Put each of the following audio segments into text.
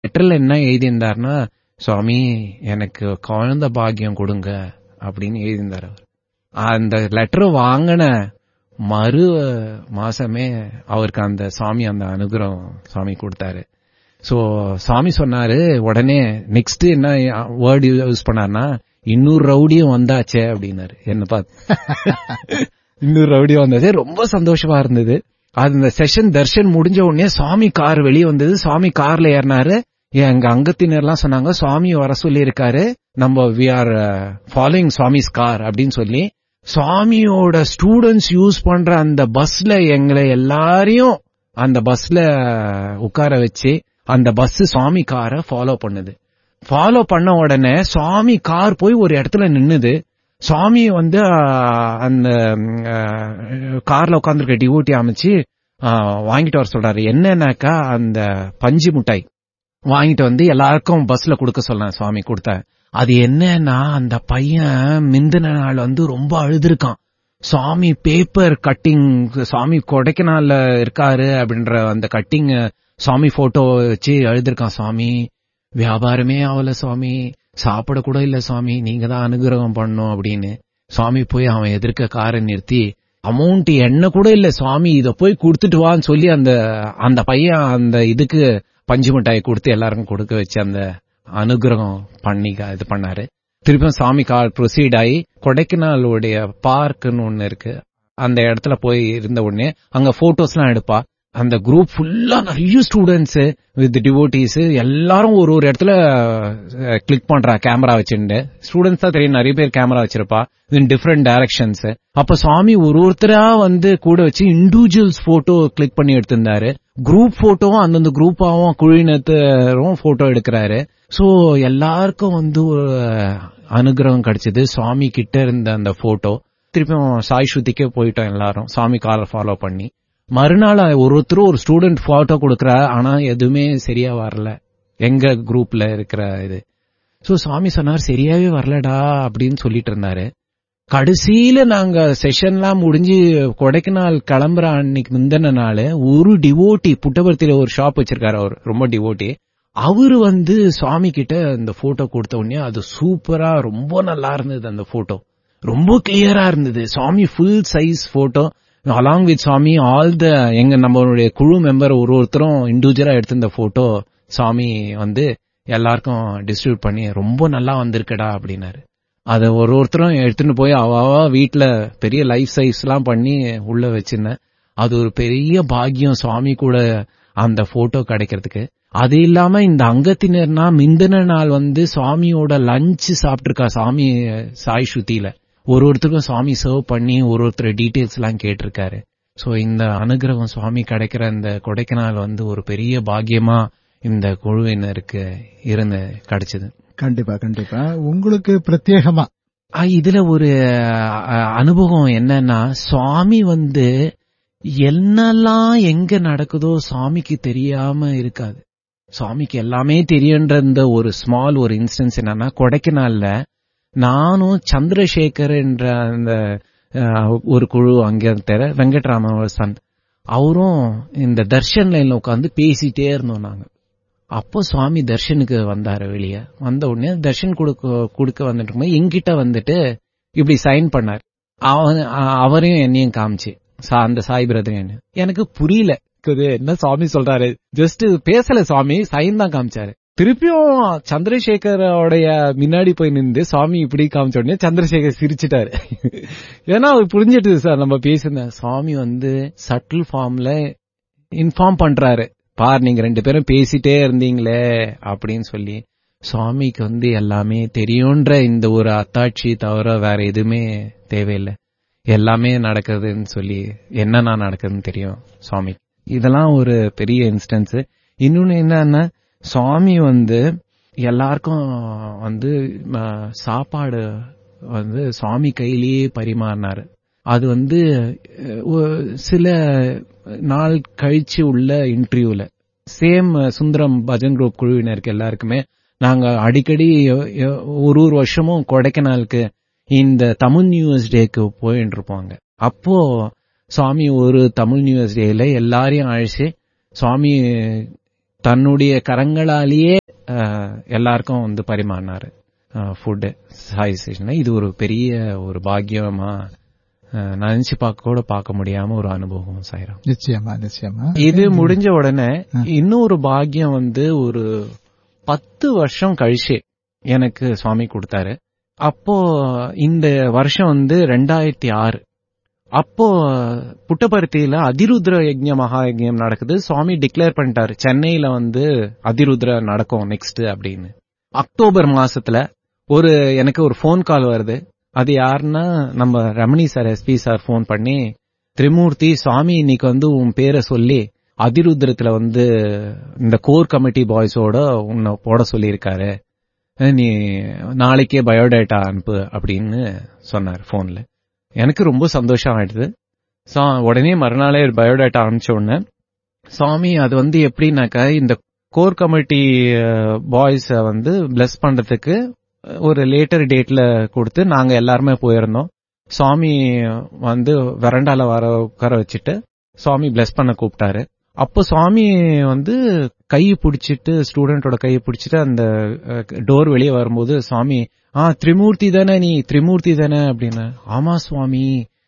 லெட்டர்ல என்ன எழுதியிருந்தாருன்னா, சுவாமி எனக்கு குழந்தை பாக்கியம் கொடுங்க அப்படின்னு எழுதியிருந்தார். அந்த லெட்டர் வாங்கின மறு மாசமே அவருக்கு அந்த சாமி அந்த அனுகிரகம் சாமி கொடுத்தாரு. சோ சாமி சொன்னாரு, உடனே நெக்ஸ்ட் என்ன வேர்டு யூஸ் பண்ணாருன்னா, இன்னொரு ரவுடியும் வந்தாச்சே அப்படின்னாரு. என்ன பார்த்து இன்னொரு ரவுடியும் வந்தாச்சே. ரொம்ப சந்தோஷமா இருந்தது. அது இந்த செஷன் தர்ஷன் முடிஞ்ச உடனே சுவாமி கார் வெளியே வந்தது. சுவாமி கார்ல ஏறினாரு. எங்க அங்கத்தினர்லாம் சொன்னாங்க, சுவாமி வர சொல்லி இருக்காரு, நம்ம we are following Swami's car அப்படின்னு சொல்லி, சுவாமியோட ஸ்டூடெண்ட்ஸ் யூஸ் பண்ற அந்த பஸ்ல எங்களை எல்லாரையும் அந்த பஸ்ல உட்கார வச்சு அந்த பஸ் சுவாமி காரை ஃபாலோ பண்ணுது. ஃபாலோ பண்ண உடனே சுவாமி கார் போய் ஒரு இடத்துல நின்னுது. சுவாமி அந்த கார்ல உட்காந்துருக்க டிவோட்டி அமைச்சு வாங்கிட்டு வர சொல்றாரு. என்னன்னாக்கா அந்த பஞ்சு மிட்டாய் வாங்கிட்டு வந்து எல்லாருக்கும் பஸ்ல கொடுக்க சொல்றேன். சுவாமி கொடுத்தேன். அது என்னன்னா, அந்த பையன் முந்தின நாள் ரொம்ப அழுதுருக்கான். சுவாமி பேப்பர் கட்டிங், சுவாமி கொடைக்கானல்ல இருக்காரு அப்படின்ற அந்த கட்டிங் சுவாமி போட்டோ வச்சு அழுதுருக்கான். சுவாமி வியாபாரமே ஆகல சுவாமி, சாப்பிட கூட இல்ல சுவாமி, நீங்க தான் அனுகிரகம் பண்ணணும் அப்படின்னு. சுவாமி போய் அவன் எதிர்க்க காரை நிறுத்தி, அமௌண்ட் என்ன கூட இல்ல சுவாமி, இத போய் கொடுத்துட்டு வான்னு சொல்லி அந்த பையன் அந்த இதுக்கு பஞ்சு மிட்டாயை கொடுத்து எல்லாருக்கும் கொடுக்க வச்சு அந்த அனுகிரகம் பண்ணி இது பண்ணாரு. திருப்பியும் சாமி கார் ப்ரொசீட் ஆகி கொடைக்கானலுடைய பார்க்னு ஒண்ணு இருக்கு, அந்த இடத்துல போய் இருந்த உடனே அங்க போட்டோஸ் எல்லாம் எடுப்பா. அந்த குரூப் ஃபுல்லா நிறைய ஸ்டூடெண்ட்ஸ் வித் டிவோட்டீஸ் எல்லாரும் ஒரு இடத்துல கிளிக் பண்றா கேமரா வச்சுட்டு. ஸ்டூடெண்ட்ஸ் தான் தெரியும், நிறைய பேர் கேமரா வச்சிருப்பா இன் டிஃபரெண்ட் டைரக்ஷன்ஸ். அப்ப சுவாமி ஒருத்தரா கூட வச்சு இண்டிவிஜுவல்ஸ் போட்டோ கிளிக் பண்ணி எடுத்திருந்தாரு. குரூப் போட்டோவும் அந்தந்த குரூப்பாவும் குழுவினரும் போட்டோ எடுக்கிறாரு. சோ எல்லாருக்கும் ஒரு அனுகிரகம் கிடைச்சது சுவாமி கிட்ட இருந்த அந்த போட்டோ. திருப்பியும் சாய் ஸ்ருதிக்கே போயிட்டோம் எல்லாரும் சுவாமி காரை ஃபாலோ பண்ணி. மறுநாள் ஒருத்தரும் ஒரு ஸ்டூடெண்ட் போட்டோ கொடுக்கறா, ஆனா எதுவுமே சரியா வரல எங்க குரூப்ல இருக்கிற இது. சோ சுவாமி சொன்னார், சரியாவே வரலடா அப்படின்னு சொல்லிட்டு இருந்தாரு. கடைசியில நாங்க செஷன்லாம் முடிஞ்சு கொடைக்கானல் கிளம்புற அன்னைக்கு முந்தின நாள் ஒரு டிவோட்டி புட்டபர்த்தியில ஒரு ஷாப் வச்சிருக்காரு, அவர் ரொம்ப டிவோட்டி. அவரு சுவாமி கிட்ட இந்த போட்டோ கொடுத்த உடனே அது சூப்பரா ரொம்ப நல்லா இருந்தது. அந்த போட்டோ ரொம்ப கிளியரா இருந்தது. சுவாமி full size photo along with Swami all நம்மளுடைய குழு மெம்பர் ஒருத்தரும் இண்டிவிஜுவலா எடுத்திருந்த போட்டோ சுவாமி எல்லாருக்கும் டிஸ்ட்ரிபியூட் பண்ணி ரொம்ப நல்லா வந்திருக்கடா அப்படின்னாரு. அத ஒருத்தரும் எடுத்துட்டு போய் வீட்டுல பெரிய லைஃப் சைஸ் எல்லாம் பண்ணி உள்ள வச்சிருந்தேன். அது ஒரு பெரிய பாக்கியம் சுவாமி கூட அந்த போட்டோ கிடைக்கிறதுக்கு. அது இல்லாம இந்த அங்கத்தினர்னா முந்தின நாள் சுவாமியோட லஞ்ச் சாப்பிட்டுருக்கா சாமி சாய் ஸ்ருதியில. ஒருத்தருக்கும் சுவாமி சர்வ் பண்ணி ஒருத்தர் டீடைல்ஸ் எல்லாம் கேட்டிருக்காரு. சோ இந்த அனுகிரகம் சுவாமி கிடைக்கிற இந்த கொடைக்கானல் ஒரு பெரிய பாக்கியமா இந்த குழுவினருக்கு இருந்து கிடைச்சது. கண்டிப்பா கண்டிப்பா. உங்களுக்கு பிரத்யேகமா இதுல ஒரு அனுபவம் என்னன்னா, சுவாமி என்னெல்லாம் எங்க நடக்குதோ சுவாமிக்கு தெரியாம இருக்காது. சுவாமிக்கு எல்லாமே தெரியுன்ற இந்த ஒரு ஸ்மால் ஒரு இன்ஸ்டன்ஸ் என்னன்னா, கொடைக்கானல்ல நானும் சந்திரசேகர் என்ற அந்த ஒரு குழு அங்க தர வெங்கட்ராமன் சன், அவரும் இந்த தர்ஷன் லைன்ல உட்காந்து பேசிட்டே இருந்தோம் நாங்க. அப்போ சுவாமி தர்ஷனுக்கு வந்தாரு. வெளியே வந்த உடனே தர்ஷன் கொடுக்க வந்துட்டு எங்கிட்ட இப்படி சைன் பண்ணார். அவரையும் என்னையும் காமிச்சு அந்த சாய் பிரதர். எனக்கு புரியல என்ன சுவாமி சொல்றாரு. ஜஸ்ட் பேசல சுவாமி, சைன் தான் காமிச்சாரு. திருப்பியும் சந்திரசேகரோடைய முன்னாடி போய் நின்று சுவாமி இப்படி காமிச்ச உடனே சந்திரசேகர் சிரிச்சிட்டாரு. ஏன்னா அவர் புரிஞ்சிட்டு சார் நம்ம பேசுன சுவாமி சட்டில் ஃபார்ம்ல இன்ஃபார்ம் பண்றாரு, பார் நீங்க ரெண்டு பேரும் பேசிட்டே இருந்தீங்களே அப்படின்னு சொல்லி. சுவாமிக்கு எல்லாமே தெரியும்ன்ற இந்த ஒரு அத்தாட்சி தவிர வேற எதுவுமே தேவையில்லை. எல்லாமே நடக்குதுன்னு சொல்லி என்னன்னா நடக்குதுன்னு தெரியும் சுவாமி. இதெல்லாம் ஒரு பெரிய இன்ஸ்டன்ஸ். இன்னொன்னு என்னன்னா, சுவாமி எல்லாருக்கும் சாப்பாடு சுவாமி கையிலேயே பரிமாறினாரு. அது சில நாள் கழிச்சு உள்ள இன்டர்வியூல சேம் சுந்தரம் பஜன் குரூப் குழுவினருக்கு எல்லாருக்குமே நாங்க அடிக்கடி ஒரு வருஷமும் கொடைக்கானலுக்கு இந்த தமிழ் நியூஸ் டேக்கு போயிட்டு இருப்பாங்க. அப்போ சுவாமி ஒரு தமிழ் நியூஸ் டேல எல்லாரையும் அழைச்சு சுவாமி தன்னுடைய கரங்களாலேயே எல்லாருக்கும் வந்து பரிமாறினாரு ஃபுட் சாய் ஸ்டேஷன்ல. இது ஒரு பெரிய ஒரு பாக்கியமா நினைச்சு பார்க்க முடியாம ஒரு அனுபவம் சாயிரம். நிச்சயமா நிச்சயமா. இது முடிஞ்ச உடனே இன்னொரு பாக்கியம் வந்து ஒரு 10 வருஷம் கழிச்சு எனக்கு சுவாமி கொடுத்தாரு. அப்போ இந்த வருஷம் வந்து 2006. அப்போ புட்டபர்த்தியில அதிருத்ர யஜ்ஞ மகா யஜ்ஞம் நடக்குது. சுவாமி டிக்ளேர் பண்ணிட்டாரு சென்னையில வந்து அதிருத்ர நடக்கும் நெக்ஸ்ட் அப்படின்னு. அக்டோபர் மாசத்துல எனக்கு ஒரு போன் கால் வருது. அது யாருன்னா நம்ம Ramani sir, SP sir phone பண்ணி, திரிமூர்த்தி சுவாமி இன்னைக்கு வந்து உன் பேரை சொல்லி அதிருத்ரத்துல வந்து இந்த கோர் கமிட்டி பாய்ஸோட உன்னை போட சொல்லியிருக்காரு, நீ நாளைக்கே பயோடேட்டா அனுப்பு அப்படின்னு சொன்னார் போன்ல. எனக்கு ரொம்ப சந்தோஷம் ஆயிடுது. உடனே மறுநாளே பயோடேட்டா அனுப்பிச்ச உடனே சுவாமி அது வந்து எப்படின்னாக்கா இந்த கோர் கமிட்டி பாய்ஸ வந்து பிளஸ் பண்றதுக்கு ஒரு லேட்டர் டேட்ல கொடுத்து நாங்க எல்லாருமே போயிருந்தோம். சுவாமி வந்து வெரண்டால உட்கார வச்சுட்டு சுவாமி பிளஸ் பண்ண கூப்பிட்டாரு. அப்போ சுவாமி வந்து கையை பிடிச்சிட்டு, ஸ்டூடெண்டோட கையை பிடிச்சிட்டு அந்த டோர் வெளியே வரும்போது சுவாமி, திரிமூர்த்தி தானே நீ, திரிமூர்த்தி தானே அப்படின்னு. ஆமா சுவாமி.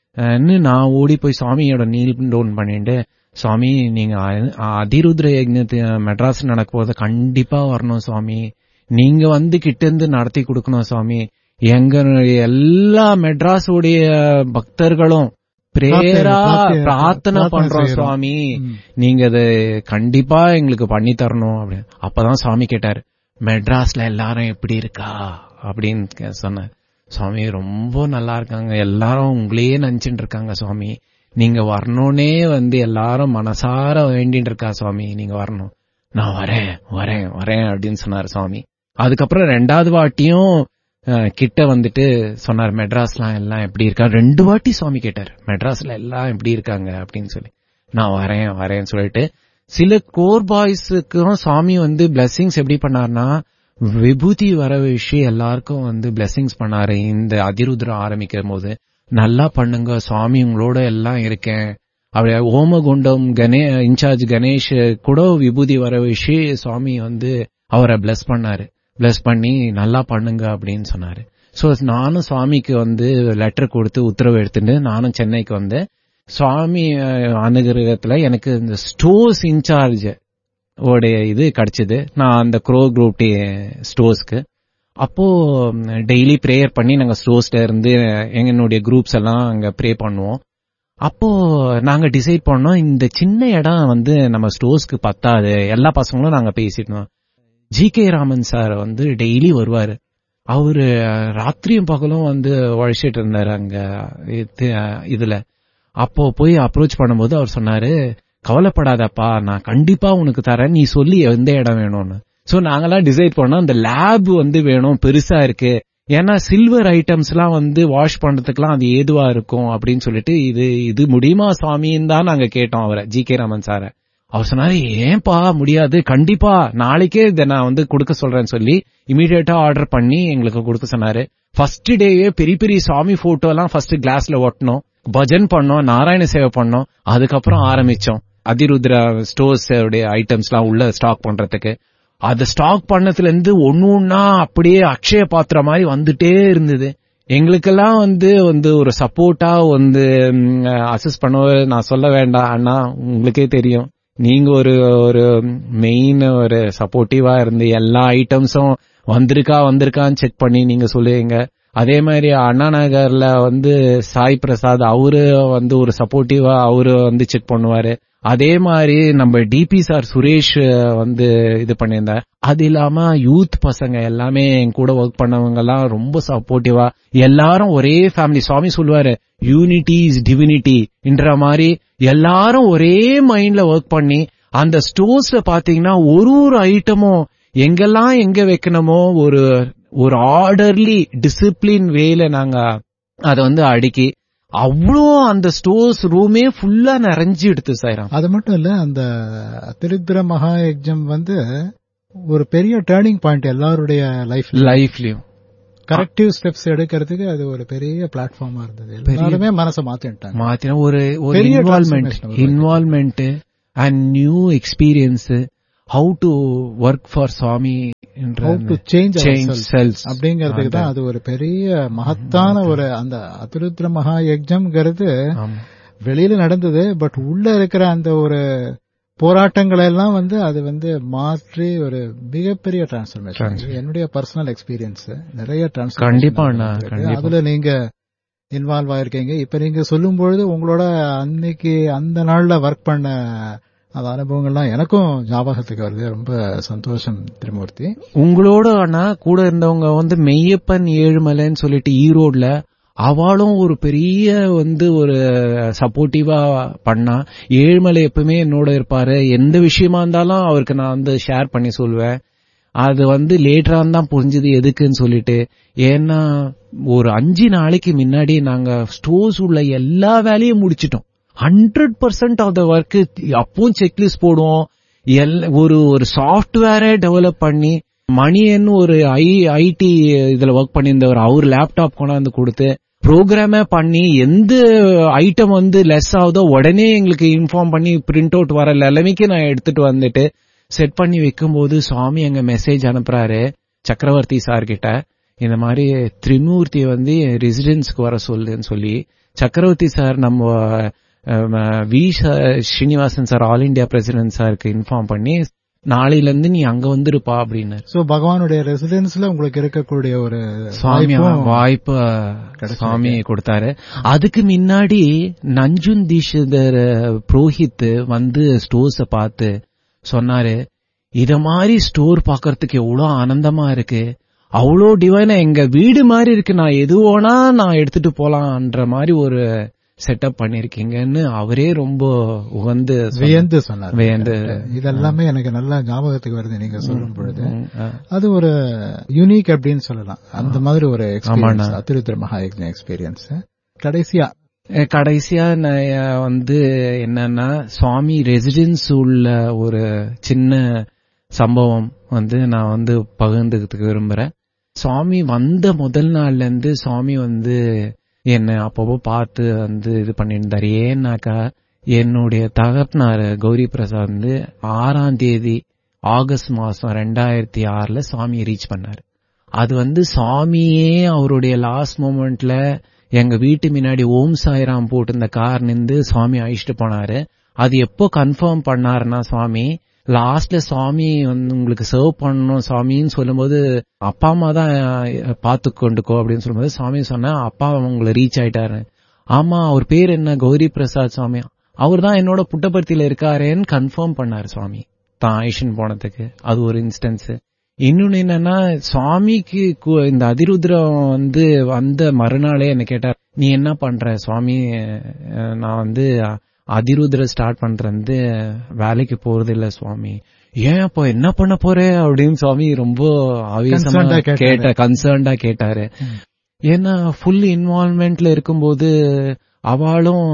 நான் ஓடி போய் சுவாமியோட நீல் டவுன் பண்ணிட்டு, சுவாமி நீங்க அதிருத்ர யஜ்ஞத்து மெட்ராஸ் நடக்க போது கண்டிப்பா வரணும் சுவாமி, நீங்க வந்து கிட்ட இருந்து நடத்தி கொடுக்கணும் சுவாமி, எங்களுடைய எல்லா மெட்ராஸுடைய பக்தர்களும் பிரேயரா பிரார்த்தனை பண்றோம் சுவாமி, நீங்க அது கண்டிப்பா எங்களுக்கு பண்ணி தரணும் அப்படின்னு. அப்பதான் சுவாமி கேட்டாரு, மெட்ராஸ்ல எல்லாரும் எப்படி இருக்கா அப்படின்னு சொன்ன. சுவாமி ரொம்ப நல்லா இருக்காங்க, எல்லாரும் உங்களையே நினைச்சுட்டு இருக்காங்க சுவாமி, நீங்க வரணும்னே வந்து எல்லாரும் மனசார வேண்டிட்டு இருக்கா சுவாமி, நீங்க வரணும். நான் வரேன் வரேன் வரேன் அப்படின்னு சொன்னார் சுவாமி. அதுக்கப்புறம் 2வது வாட்டியும் கிட்ட வந்துட்டு சொன்னார், மெட்ராஸ்லாம் எல்லாம் எப்படி இருக்கா. 2 வாட்டி சுவாமி கேட்டார், மெட்ராஸ்ல எல்லாம் எப்படி இருக்காங்க அப்படின்னு சொல்லி. நான் வரேன் வரேன்னு சொல்லிட்டு சில கோர் பாய்ஸுக்கும் சுவாமி வந்து பிளெஸிங்ஸ் எப்படி பண்ணார்னா, விபூதி வர விஷயம் எல்லாருக்கும் வந்து பிளெஸிங்ஸ் பண்ணாரு. இந்த அதிருத்ரம் ஆரம்பிக்கும் போது, நல்லா பண்ணுங்க சுவாமி, உங்களோட எல்லாம் இருக்கேன். அப்படியே ஓமகுண்டம் இன்சார்ஜ் கணேஷ் கூட விபூதி வர விஷயம் சுவாமி வந்து அவரை பிளஸ் பண்ணாரு. பிளஸ் பண்ணி நல்லா பண்ணுங்க அப்படின்னு சொன்னாரு. சோ நானும் சுவாமிக்கு வந்து லெட்டர் கொடுத்து உத்தரவு எடுத்துட்டு நானும் சென்னைக்கு வந்தேன். சுவாமி அனுகிரகத்துல எனக்கு இந்த ஸ்டோர்ஸ் இன்சார்ஜ் உடைய இது கிடைச்சது. நான் அந்த க்ரோ குரூப் டி ஸ்டோர்ஸ்க்கு அப்போ டெய்லி பிரேயர் பண்ணி நாங்க ஸ்டோர்ஸ்ல இருந்து எங்களுடைய குரூப்ஸ் எல்லாம் அங்க ப்ரே பண்ணுவோம். அப்போ நாங்க டிசைட் பண்ணோம், இந்த சின்ன இடம் வந்து நம்ம ஸ்டோர்ஸ்க்கு பத்தாது. எல்லா பசங்களும் நாங்க பேசிட்டோம். ஜி.கே. ராமன் சார் வந்து டெய்லி வருவாரு. அவரு ராத்திரியும் பகலும் வந்து உழைச்சிட்டு இருந்தாரு அங்க இதுல. அப்போ போய் அப்ரோச் பண்ணும்போது அவர் சொன்னாரு, கவலைப்படாதப்பா, நான் கண்டிப்பா உனக்கு தரேன், நீ சொல்லி எந்த இடம் வேணும்னு. சோ நாங்கெல்லாம் டிசைட் பண்ணோம், இந்த லேப் வந்து வேணும், பெருசா இருக்கு, ஏன்னா சில்வர் ஐட்டம்ஸ் எல்லாம் வந்து வாஷ் பண்றதுக்குலாம் அது ஏதுவா இருக்கும் அப்படின்னு சொல்லிட்டு, இது முடியுமா சுவாமின்னு தான் நாங்க கேட்டோம் அவரை, ஜி.கே. ராமன் சார. அவர் சொன்னாரு, ஏன்பா முடியாது, கண்டிப்பா நாளைக்கே இதை நான் வந்து கொடுக்க சொல்றேன்னு சொல்லி இமீடியட்டா ஆர்டர் பண்ணி எங்களுக்கு கொடுக்க சொன்னாரு. ஃபர்ஸ்ட் டேயே பெரிய பெரிய சுவாமி போட்டோ எல்லாம் ஃபர்ஸ்ட் கிளாஸ்ல ஒட்டணும், பஜன் பண்ணோம், நாராயண சேவை பண்ணோம். அதுக்கப்புறம் ஆரம்பிச்சோம் அதிருத்ரா ஸ்டோர்ஸ் உடைய ஐட்டம்ஸ் எல்லாம் உள்ள ஸ்டாக் பண்றதுக்கு. அது ஸ்டாக் பண்ணதுல இருந்து ஒன்னா அப்படியே அக்ஷய பாத்திர மாதிரி வந்துட்டே இருந்தது. எங்களுக்கெல்லாம் வந்து ஒரு சப்போர்ட்டா வந்து அசிஸ்ட் பண்ணுவ நான் சொல்ல வேண்டாம் அண்ணா, உங்களுக்கே தெரியும், நீங்க ஒரு மெயின் ஒரு சப்போர்ட்டிவா இருந்து எல்லா ஐட்டம்ஸும் வந்திருக்கான்னு செக் பண்ணி நீங்க சொல்லுவீங்க. அதே மாதிரி அண்ணா நகர்ல வந்து சாய் பிரசாத் அவரு வந்து ஒரு சப்போர்ட்டிவா அவரு வந்து செக் பண்ணுவாரு. அதே மாதிரி நம்ம டிபி சார் சுரேஷ் வந்து இது பண்ணியிருந்தார். அது இல்லாம யூத் பசங்க எல்லாமே என் கூட ஒர்க் பண்ணவங்க எல்லாம் ரொம்ப சப்போர்ட்டிவா, எல்லாரும் ஒரே ஃபேமிலி. சுவாமி சொல்லுவாரு, யூனிட்டி இஸ் டிவினிட்டி என்ற மாதிரி எல்லாரும் ஒரே மைண்ட்ல ஒர்க் பண்ணி அந்த ஸ்டோர்ஸ்ல பாத்தீங்கன்னா ஒரு ஐட்டமும் எங்கெல்லாம் எங்க வைக்கணுமோ ஒரு ஆர்டர்லி டிசிப்ளின் வேல நாங்க அதை வந்து அடுக்கி அவ்வளோ அந்த ஸ்டோர்ஸ் ரூமே ஃபுல்லா நிறைஞ்சு எடுத்து சாயிரம். அது மட்டும் இல்ல, அந்த அதிருத்ர மகா யஜ்ஞம் வந்து ஒரு பெரிய டேர்னிங் பாயிண்ட் எல்லாருடைய லைஃப்லயும். கரெக்டிவ் ஸ்டெப்ஸ் எடுக்கிறதுக்கு அது ஒரு பெரிய பிளாட்ஃபார்மா இருந்தது. எல்லாருமே மனசை மாத்தினா ஒரு involvement and new experience. How to work for Swami change அப்படிங்கிறதுக்கு தான் அது ஒரு பெரிய மகத்தான ஒரு அந்த அதிருத்ர மகா யஜ்ஞம்ங்கிறது வெளியில நடந்தது. பட் உள்ள இருக்கிற அந்த ஒரு போராட்டங்களை எல்லாம் அது மாற்றி ஒரு மிகப்பெரிய டிரான்ஸ்ஃபர்மேஷன். என்னுடைய பர்சனல் எக்ஸ்பீரியன்ஸ் நிறைய டிரான்ஸ்ஃபர்மேஷன் அதுல நீங்க இன்வால்வ் ஆயிருக்கீங்க. இப்ப நீங்க சொல்லும் பொழுது உங்களோட அன்னைக்கு அந்த நாள்ல ஒர்க் பண்ண அந்த அனுபவங்கள்லாம் எனக்கும் ஞாபகத்துக்கு வருது. ரொம்ப சந்தோஷம் திருமூர்த்தி. உங்களோட ஆனா கூட இருந்தவங்க மெய்யப்பன் ஏழுமலைன்னு சொல்லிட்டு ஈரோட்ல அவளும் ஒரு பெரிய ஒரு சப்போர்ட்டிவா பண்ணா. ஏழுமலை எப்பவுமே என்னோட இருப்பாரு. எந்த விஷயமா இருந்தாலும் அவருக்கு நான் ஷேர் பண்ணி சொல்லுவேன். அது லேட்டரா தான் புரிஞ்சுது எதுக்குன்னு சொல்லிட்டு. ஏன்னா ஒரு 5 நாளைக்கு முன்னாடி நாங்க ஸ்டோர்ஸ் உள்ள எல்லா வேலையும் முடிச்சிட்டோம். 100% ஆஃப் த ஒர்க். அப்பவும் செக்லிஸ்ட் போடுவோம். ஒரு சாஃப்ட்வேரை டெவலப் பண்ணி மணியன்னு ஒரு ஐடி இதுல ஒர்க் பண்ணியிருந்தவர் அவர் லேப்டாப் கொண்டாந்து கொடுத்து ப்ரோக்ராமே பண்ணி எந்த ஐட்டம் லெஸ் ஆகுதோ உடனே எங்களுக்கு இன்ஃபார்ம் பண்ணி பிரிண்ட் அவுட் வர நிலைமைக்கு நான் எடுத்துட்டு வந்துட்டு செட் பண்ணி வைக்கும் போது சுவாமி எங்க மெசேஜ் அனுப்புறாரு சக்கரவர்த்தி சார் கிட்ட. இந்த மாதிரி திரிமூர்த்தி ரெசிடென்ஸ்க்கு வர சொல்லுன்னு சொல்லி சக்கரவர்த்தி சார் நம்ம we Srinivasan sir all India president சாருக்கு இன்ஃபார்ம் பண்ணி நாளையில இருந்து நீ அங்க வந்துருப்பா அப்படின்னு. சோ பகவானுடைய ரெசிடென்ஸ்ல உங்களுக்கு இருக்கக்கூடிய ஒரு வாய்ப்பு சுவாமி கொடுத்தாரு. அதுக்கு முன்னாடி நஞ்சுன் தீஷிதர் புரோஹித் ஸ்டோர்ஸ பார்த்து சொன்னாரு, இத மாதிரி ஸ்டோர் பாக்கறதுக்கு எவ்வளவு ஆனந்தமா இருக்கு, அவ்வளோ டிவைனா எங்க வீடு மாதிரி இருக்கு, நான் எதுவோனா நான் எடுத்துட்டு போலான்ற மாதிரி ஒரு செட்டப் பண்ணிருக்கீங்கன்னு அவரே ரொம்ப வியந்து சொன்னார். இதெல்லாமே எனக்கு நல்லா ஞாபகத்துக்கு வருது நீங்க சொல்லும் பொழுது. அது ஒரு யூனிக் அப்படின்னு சொல்லலாம். அந்த மாதிரி ஒரு எக்ஸ்பீரியன்ஸ் அதிருத்ர மகாயஜ்ஞ எக்ஸ்பீரியன்ஸ். கடைசியா என்னன்னா சுவாமி ரெசிடென்ஸ் உள்ள ஒரு சின்ன சம்பவம் நான் பகிர்ந்துக்கிறதுக்கு விரும்புறேன். சுவாமி வந்த முதல் நாள்ல இருந்து சுவாமி என்ன அப்பப்போ பார்த்து இது பண்ணிருந்தாரு. ஏன்னாக்கா என்னுடைய தகப்பனார் கௌரி பிரசாத் 6ஆம் தேதி ஆகஸ்ட் மாசம் 2006 சுவாமியை ரீச் பண்ணாரு. அது சுவாமியே அவருடைய லாஸ்ட் மொமெண்ட்ல எங்க வீட்டு முன்னாடி ஓம் சாய்ராம் போட்டு இந்த கார் நின்று சுவாமி அழிச்சிட்டு போனாரு. அது எப்போ கன்ஃபார்ம் பண்ணாருன்னா சுவாமி லாஸ்ட்ல சுவாமி உங்களுக்கு சர்வ் பண்ணணும் சுவாமின்னு சொல்லும் போது அப்பா அம்மா தான் பார்த்து கொண்டுக்கோ அப்படின்னு சொல்லும்போது சுவாமி சொன்னா அப்பா உங்களை ரீச் ஆயிட்டாரு. ஆமா அவர் பேர் என்ன கௌரி பிரசாத் சுவாமி, அவர் தான் என்னோட புட்டபர்த்தியில இருக்காரேன்னு கன்ஃபார்ம் பண்ணாரு சுவாமி தான் ஆயுஷன் போனதுக்கு. அது ஒரு இன்ஸ்டன்ஸ். இன்னொன்னு என்னன்னா சுவாமிக்கு இந்த அதிருத்ரம் வந்த மறுநாளே என்ன கேட்டார், நீ என்ன பண்ற சுவாமி, நான் அதிருத்ர ஸ்டார்ட் பண்றது வேலைக்கு போறது இல்ல சுவாமி. ஏன் அப்போ என்ன பண்ண போற அப்படின்னு சுவாமி ரொம்ப ஆவேசமா கன்சர்ன்டா கேட்டாரு. ஏன்னா ஃபுல் இன்வால்வ்மெண்ட்ல இருக்கும்போது அவளும்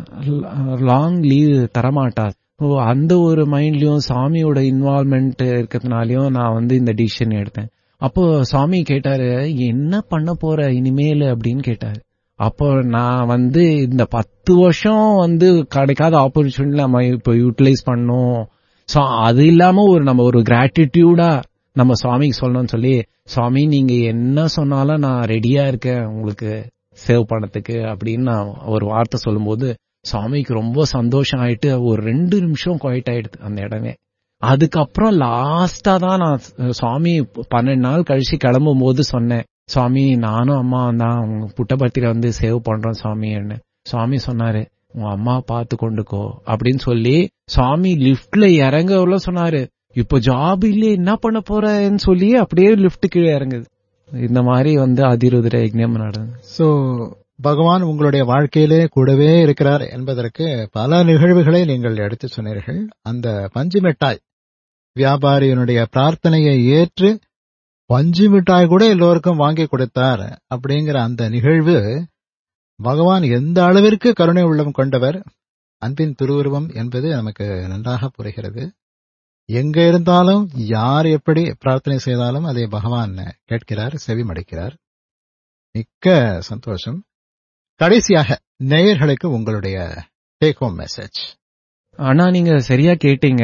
லாங் லீவ் தரமாட்டா. அந்த ஒரு மைண்ட்லயும் சாமியோட இன்வால்வ்மெண்ட் இருக்கிறதுனாலயும் நான் இந்த டிசிஷன் எடுத்தேன். அப்போ சுவாமி கேட்டாரு, என்ன பண்ண போற இனிமேல் அப்படின்னு கேட்டாரு. அப்போ நான் இந்த 10 வருஷம் கிடைக்காத ஆப்பர்ச்சுனிட்டி நம்ம இப்ப யூட்டிலைஸ் பண்ணோம். அது இல்லாம நம்ம ஒரு கிராட்டிடியூடா நம்ம சுவாமிக்கு சொல்லணும்னு சொல்லி, சுவாமி நீங்க என்ன சொன்னாலும் நான் ரெடியா இருக்கேன் உங்களுக்கு சேவ் பண்ணதுக்கு அப்படின்னு நான் ஒரு வார்த்தை சொல்லும் போது சுவாமிக்கு ரொம்ப சந்தோஷம் ஆயிட்டு ஒரு 2 நிமிஷம் குவைட் ஆயிடுது அந்த இடமே. அதுக்கப்புறம் லாஸ்டா தான் நான் சுவாமி 12 நாள் கழிச்சு கிளம்பும் போது சொன்னேன், சுவாமி நானும் அம்மா தான் உங்க புட்டபர்த்தியில சேவ் பண்றோம் சுவாமின்னு. சுவாமி சொன்னாரு, உன் அம்மா பார்த்து கொண்டுக்கோ அப்படின்னு சொல்லி சுவாமி லிப்ட்ல இறங்க சொன்னாரு. இப்போ ஜாப் இல்லையே என்ன பண்ண போறேன்னு சொல்லி அப்படியே லிப்ட் கீழே இறங்குது. இந்த மாதிரி அதிருத்ர யஜ்ஞம் நடந்தது. சோ பகவான் உங்களுடைய வாழ்க்கையிலே கூடவே இருக்கிறார் என்பதற்கு பல நிகழ்வுகளை நீங்கள் எடுத்து சொன்னீர்கள். அந்த பஞ்சு மிட்டாய் வியாபாரியினுடைய பிரார்த்தனையை ஏற்று பஞ்சு மிட்டாய் கூட எல்லோருக்கும் வாங்கி கொடுத்தார் அப்படிங்கிற அந்த நிகழ்வு பகவான் எந்த அளவிற்கு கருணை உள்ளம் கொண்டவர், அன்பின் திருவுருவம் என்பது நமக்கு நன்றாக புரிகிறது. எங்க இருந்தாலும் யார் எப்படி பிரார்த்தனை செய்தாலும் அதை பகவான் கேட்கிறார், செவி மடிக்கிறார். மிக்க சந்தோஷம். கடைசியாக நேயர்களுக்கு உங்களுடைய டேக் ஹோம் மெசேஜ். ஆனா நீங்க சரியா கேட்டீங்க.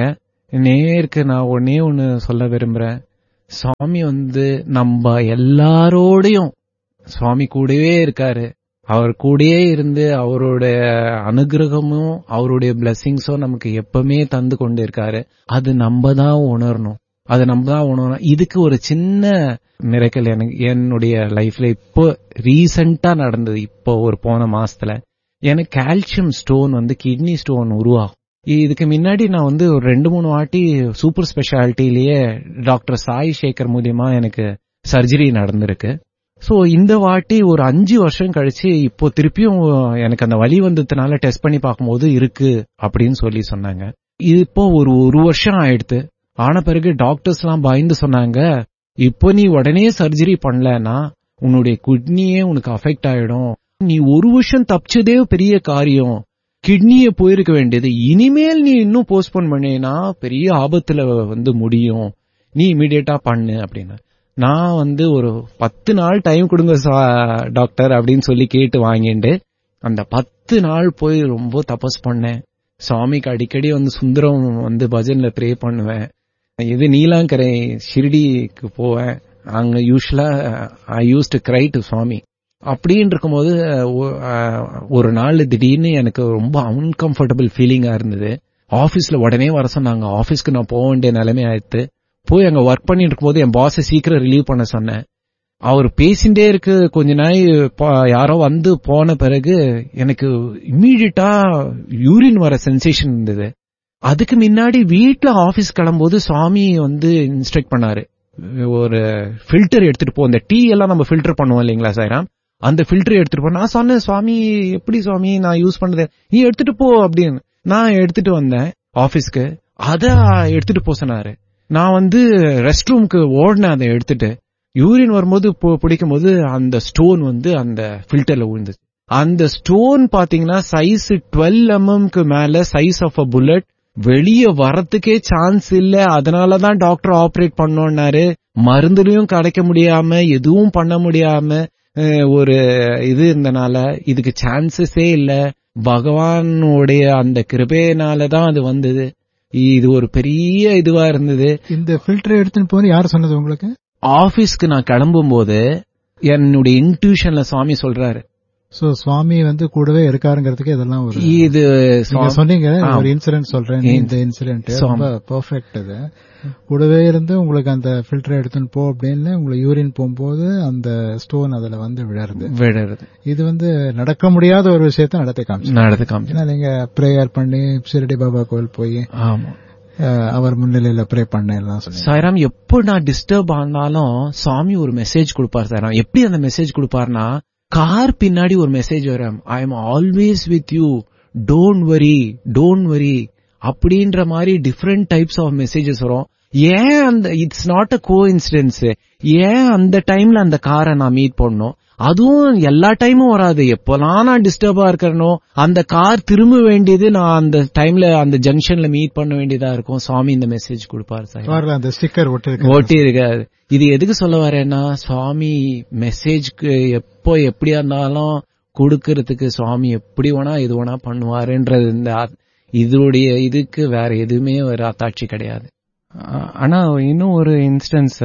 நேருக்கு நான் ஒண்ணு சொல்ல விரும்புறேன். சுவாமி நம்ம எல்லாரோடையும் சுவாமி கூடவே இருக்காரு. அவர் கூடயே இருந்து அவருடைய அனுகிரகமும் அவருடைய பிளெஸிங்ஸும் நமக்கு எப்பவுமே தந்து கொண்டு இருக்காரு. அது நம்ம தான் உணரணும். இதுக்கு ஒரு சின்ன மிரக்கல் எனக்கு என்னுடைய லைஃப்ல இப்போ ரீசெண்டா நடந்தது. இப்போ ஒரு போன மாசத்துல எனக்கு கால்சியம் ஸ்டோன் கிட்னி ஸ்டோன் உருவாகும். இதுக்கு முன்னாடி நான் ஒரு 2-3 வாட்டி சூப்பர் ஸ்பெஷாலிட்டிலேயே டாக்டர் சாய் சேகர் மூலியமா எனக்கு சர்ஜரி நடந்திருக்கு. சோ இந்த வாட்டி ஒரு 5 வருஷம் கழிச்சு இப்போ திருப்பியும் எனக்கு அந்த வலி வந்ததுனால டெஸ்ட் பண்ணி பார்க்கும்போது இருக்கு அப்படின்னு சொன்னாங்க. இது இப்போ ஒரு வருஷம் ஆயிடுத்து. ஆன பிறகு டாக்டர்ஸ் எல்லாம் பயந்து சொன்னாங்க, இப்போ நீ உடனே சர்ஜரி பண்ணலன்னா உன்னுடைய கிட்னியே உனக்கு அஃபெக்ட் ஆயிடும். நீ ஒரு வருஷம் தப்பிச்சதே பெரிய காரியம். கிட்னிய போயிருக்க வேண்டியது. இனிமேல் நீ இன்னும் போஸ்ட்போன் பண்ணேனா பெரிய ஆபத்துல முடியும். நீ இமிடியேட்டா பண்ணு அப்படின்னு. நான் ஒரு 10 நாள் டைம் கொடுங்க டாக்டர் அப்படின்னு சொல்லி கேட்டு வாங்கிட்டு அந்த 10 நாள் போய் ரொம்ப தபஸ் பண்ணேன். சுவாமிக்கு அடிக்கடி சுந்தரம் பஜன்ல ப்ரே பண்ணுவேன். இது நீலாங்கரை ஷிர்டிக்கு போவேன். அங்க யூஸ்வலா ஐ யூஸ் டு கிரை டு சுவாமி. அப்படின்னு இருக்கும்போது ஒரு நாள் திடீர்னு எனக்கு ரொம்ப அன்கம்ஃபர்டபிள் ஃபீலிங்கா இருந்தது. ஆபீஸ்ல உடனே வர சொன்னாங்க. ஆபீஸ்க்கு நான் போக வேண்டிய நிலைமை ஆயிடுத்து. போய் அங்க ஒர்க் பண்ணிட்டு இருக்கும்போது என் பாஸை சீக்கிரம் ரிலீவ் பண்ண சொன்னேன். அவர் பேசிண்டே இருக்கு. கொஞ்ச நாள் யாரோ போன பிறகு எனக்கு இம்மீடியட்டா யூரின் வர சென்சேஷன் இருந்தது. அதுக்கு முன்னாடி வீட்டுல ஆபீஸ் கிளம்பும்போது சுவாமி இன்ஸ்ட்ரக்ட் பண்ணாரு, ஒரு ஃபில்டர் எடுத்துட்டு போ. அந்த டீ எல்லாம் நம்ம ஃபில்டர் பண்ணுவோம் இல்லைங்களா சாய்ராம், அந்த ஃபில்டர் எடுத்துட்டு போ. நான் சொன்னேன், சுவாமி எப்படி சுவாமி நான் யூஸ் பண்ணது, நீ எடுத்துட்டு போ அப்படின்னு. நான் எடுத்துட்டு வந்தேன் ஆபீஸ்க்கு. அத எடுத்துட்டு போ சொன்னாரு. நான் ரெஸ்ட் ரூம்க்கு ஓடினேன். அதை எடுத்துட்டு யூரின் வரும்போது பிடிக்கும் போது அந்த ஸ்டோன் அந்த ஃபில்டர்ல விழுந்துச்சு. அந்த ஸ்டோன் பாத்தீங்கன்னா சைஸ் 12 mm மேல, சைஸ் ஆஃப் அ புல்லட். வெளியே வரத்துக்கே சான்ஸ் இல்ல. அதனாலதான் டாக்டர் ஆபரேட் பண்ணோம்னாரு. மருந்துலயும் கிடைக்க முடியாம, எதுவும் பண்ண முடியாம ஒரு இது இருந்தனால இதுக்கு சான்சஸே இல்ல. பகவானுடைய அந்த கிருபையினாலதான் அது வந்தது. இது ஒரு பெரிய இதுவா இருந்தது. இந்த ஃபில்டர் எடுத்துன்னு போன யார் சொன்னது உங்களுக்கு? ஆபீஸ்க்கு நான் கிளம்பும் போது என்னுடைய இன்ட்யூஷன்ல சுவாமி சொல்றாரு. சோ சுவாமி கூடவே இருக்காருங்கிறதுக்கு இதெல்லாம் ஒரு இது சொன்னீங்க. ஒரு இன்சிடென்ட் சொல்றேன். இந்த இன்சிடென்ட் ரொம்ப பெர்ஃபெக்ட். இது கூடவே இருந்து உங்களுக்கு அந்த ஃபில்டர் எடுத்துன்னு போ அப்படின்னு உங்களை யூரின் போகும்போது அந்த ஸ்டோன் அதுல விழருது. இது நடக்க முடியாத ஒரு விஷயத்த நடத்தி காமிச்சு. நீங்க பிரேயர் பண்ணி ஷிரடி பாபா கோவில் போய் அவர் முன்னிலையில ப்ரே பண்ண எல்லாம் சாய்ராம். எப்போ நான் டிஸ்டர்ப் ஆனாலும் சுவாமி ஒரு மெசேஜ் கொடுப்பார் சாய்ராம். எப்படி அந்த மெசேஜ் கொடுப்பார்னா, கார் பின்னாடி ஒரு மெசேஜ் வரும், I am always with you, don't worry அப்படின்ற மாதிரி டிஃபரெண்ட் டைப்ஸ் ஆஃப் மெசேஜஸ் வரும். ஏன் இட்ஸ் நாட் அ கோஇன்சிடென்ஸ். ஏன் அந்த டைம்ல அந்த காரை நான் மீட் பண்ணணும்? அதுவும் எல்லா டைமும் வராது. எப்பெல்லாம் நான் டிஸ்டர்பா இருக்கறனோ அந்த கார் திரும்ப வேண்டியது, நான் அந்த டைம்ல அந்த ஜங்ஷன்ல மீட் பண்ண வேண்டியதா இருக்கும். சுவாமி இந்த மெசேஜ் கொடுப்பாரு சார். அந்த ஸ்டிக்கர் ஒட்டி இருக்காது. இது எதுக்கு சொல்ல வரேன்னா, சுவாமி மெசேஜ்க்கு எப்போ எப்படியா இருந்தாலும் கொடுக்கறதுக்கு சுவாமி எப்படி வேணா எது வேணா பண்ணுவாருன்றது இதனுடைய இதுக்கு வேற எதுவுமே ஒரு அத்தாட்சி கிடையாது. ஆனா இன்னும் ஒரு இன்ஸ்டன்ஸ்,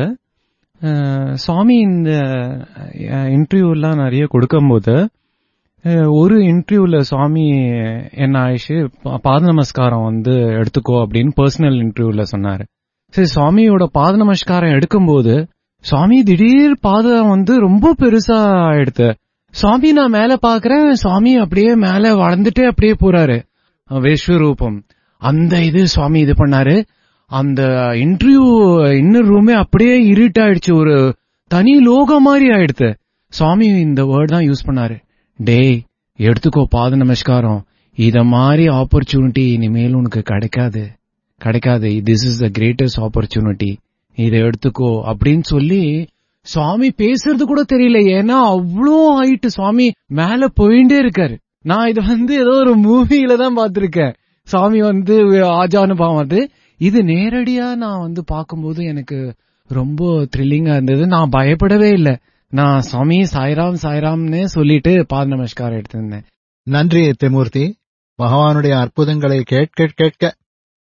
சுவாமி இந்த இன்டர்வியூலாம் நிறைய கொடுக்கும்போது, ஒரு இன்டர்வியூல சுவாமி என்ன ஆயிடுச்சு, பாத நமஸ்காரம் எடுத்துக்கோ அப்படின்னு பர்சனல் இன்டர்வியூல சொன்னாரு. சரி, சுவாமியோட பாத நமஸ்காரம் எடுக்கும்போது சுவாமி திடீர் பாதம் ரொம்ப பெருசா ஆயிடுத்து. சுவாமி நான் மேல பாக்குறேன், சுவாமி அப்படியே மேல வளர்ந்துட்டே அப்படியே போறாரு, விஸ்வரூபம். அந்த இது சுவாமி இது பண்ணாரு. அந்த இன்டர்வியூ இன்னர் ரூமே அப்படியே இருட் ஆயிடுச்சு, ஒரு தனி லோகம் மாதிரி ஆயிடுத்து. சுவாமி இந்த வேர்ட் தான் யூஸ் பண்ணாரு, டேய் எடுத்துக்கோ பாத நமஸ்காரம், இத மாதிரி ஆப்பர்ச்சுனிட்டி இனிமேல் உனக்கு கிடைக்காது. This is the greatest opportunity, இதை எடுத்துக்கோ அப்படின்னு சொல்லி சுவாமி பேசுறது கூட தெரியல. ஏன்னா அவ்வளோ ஹைட், சுவாமி மேல போயிட்டே இருக்காரு. நான் இது ஏதோ ஒரு மூவில தான் பாத்திருக்கேன். சுவாமி ஆஜானுபாவம். இது நேரடியா நான் பார்க்கும்போது எனக்கு ரொம்ப த்ரில்லிங்கா இருந்தது. நான் பயப்படவே இல்லை. நான் சுவாமி சாய்ராம்னு சொல்லிட்டு பாத நமஸ்காரம் எடுத்திருந்தேன். நன்றி திரிமூர்த்தி. பகவானுடைய அற்புதங்களை கேட்க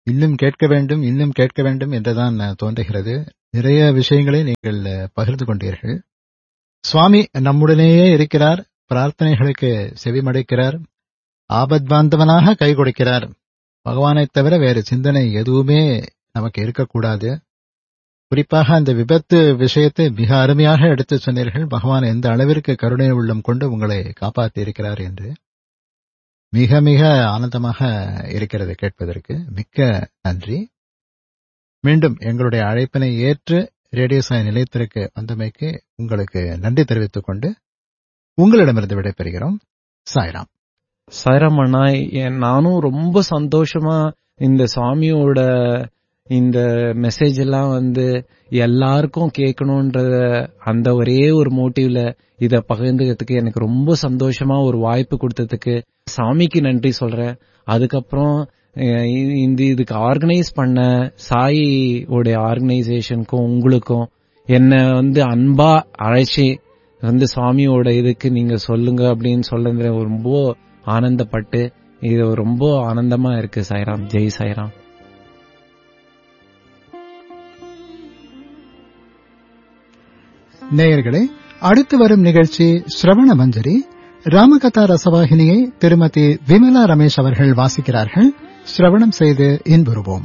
இன்னும் கேட்க வேண்டும், இன்னும் கேட்க வேண்டும் என்றுதான் தோன்றுகிறது. நிறைய விஷயங்களை நீங்கள் பகிர்ந்து கொண்டீர்கள். சுவாமி நம்முடனேயே இருக்கிறார், பிரார்த்தனைகளுக்கு செவிமடைக்கிறார், ஆபத்பாந்தவனாக கை கொடுக்கிறார். பகவானைத் தவிர வேறு சிந்தனை எதுவுமே நமக்கு இருக்கக்கூடாது. குறிப்பாக அந்த விபத்து விஷயத்தை மிக அருமையாக எடுத்துச் சொன்னீர்கள். பகவான் எந்த அளவிற்கு கருணை உள்ளம் கொண்டு உங்களை காப்பாற்றி இருக்கிறார் என்று. மிக மிக ஆனந்தமாக இருக்கிறது கேட்பதற்கு. மிக்க நன்றி. மீண்டும் எங்களுடைய அழைப்பினை ஏற்று ரேடியோ சாய் நிலையத்திற்கு வந்தமைக்கு உங்களுக்கு நன்றி தெரிவித்துக் கொண்டு உங்களிடமிருந்து விடைபெறுகிறோம். சாய்ராம். சாய்ராம் அண்ணா, நானும் ரொம்ப சந்தோஷமா இந்த சாமியோட இந்த மெசேஜ் எல்லாம் எல்லாருக்கும் கேட்கணும்ன்ற அந்த ஒரே ஒரு மோட்டிவ்ல இத பகிர்ந்துக்கிறதுக்கு எனக்கு ரொம்ப சந்தோஷமா ஒரு வாய்ப்பு கொடுத்ததுக்கு சாமிக்கு நன்றி சொல்றேன். அதுக்கப்புறம் இதுக்கு ஆர்கனைஸ் பண்ண சாய் உடைய ஆர்கனைசேஷனுக்கும் உங்களுக்கும் என்ன அன்பா அழைச்சி சுவாமியோட இதுக்கு நீங்க சொல்லுங்க அப்படின்னு சொல்ல ரொம்ப ஆனந்தப்பட்டு இது ரொம்ப ஆனந்தமா இருக்கு. சாய்ராம். ஜெய் சாய்ராம். நேயர்களே, அடுத்து வரும் நிகழ்ச்சி ஸ்ரவண மஞ்சரி. ராமகதா ரசவாகினியை திருமதி விமலா ரமேஷ் அவர்கள் வாசிக்கிறார்கள். ஸ்ரவணம் செய்து இன்புறுவோம்.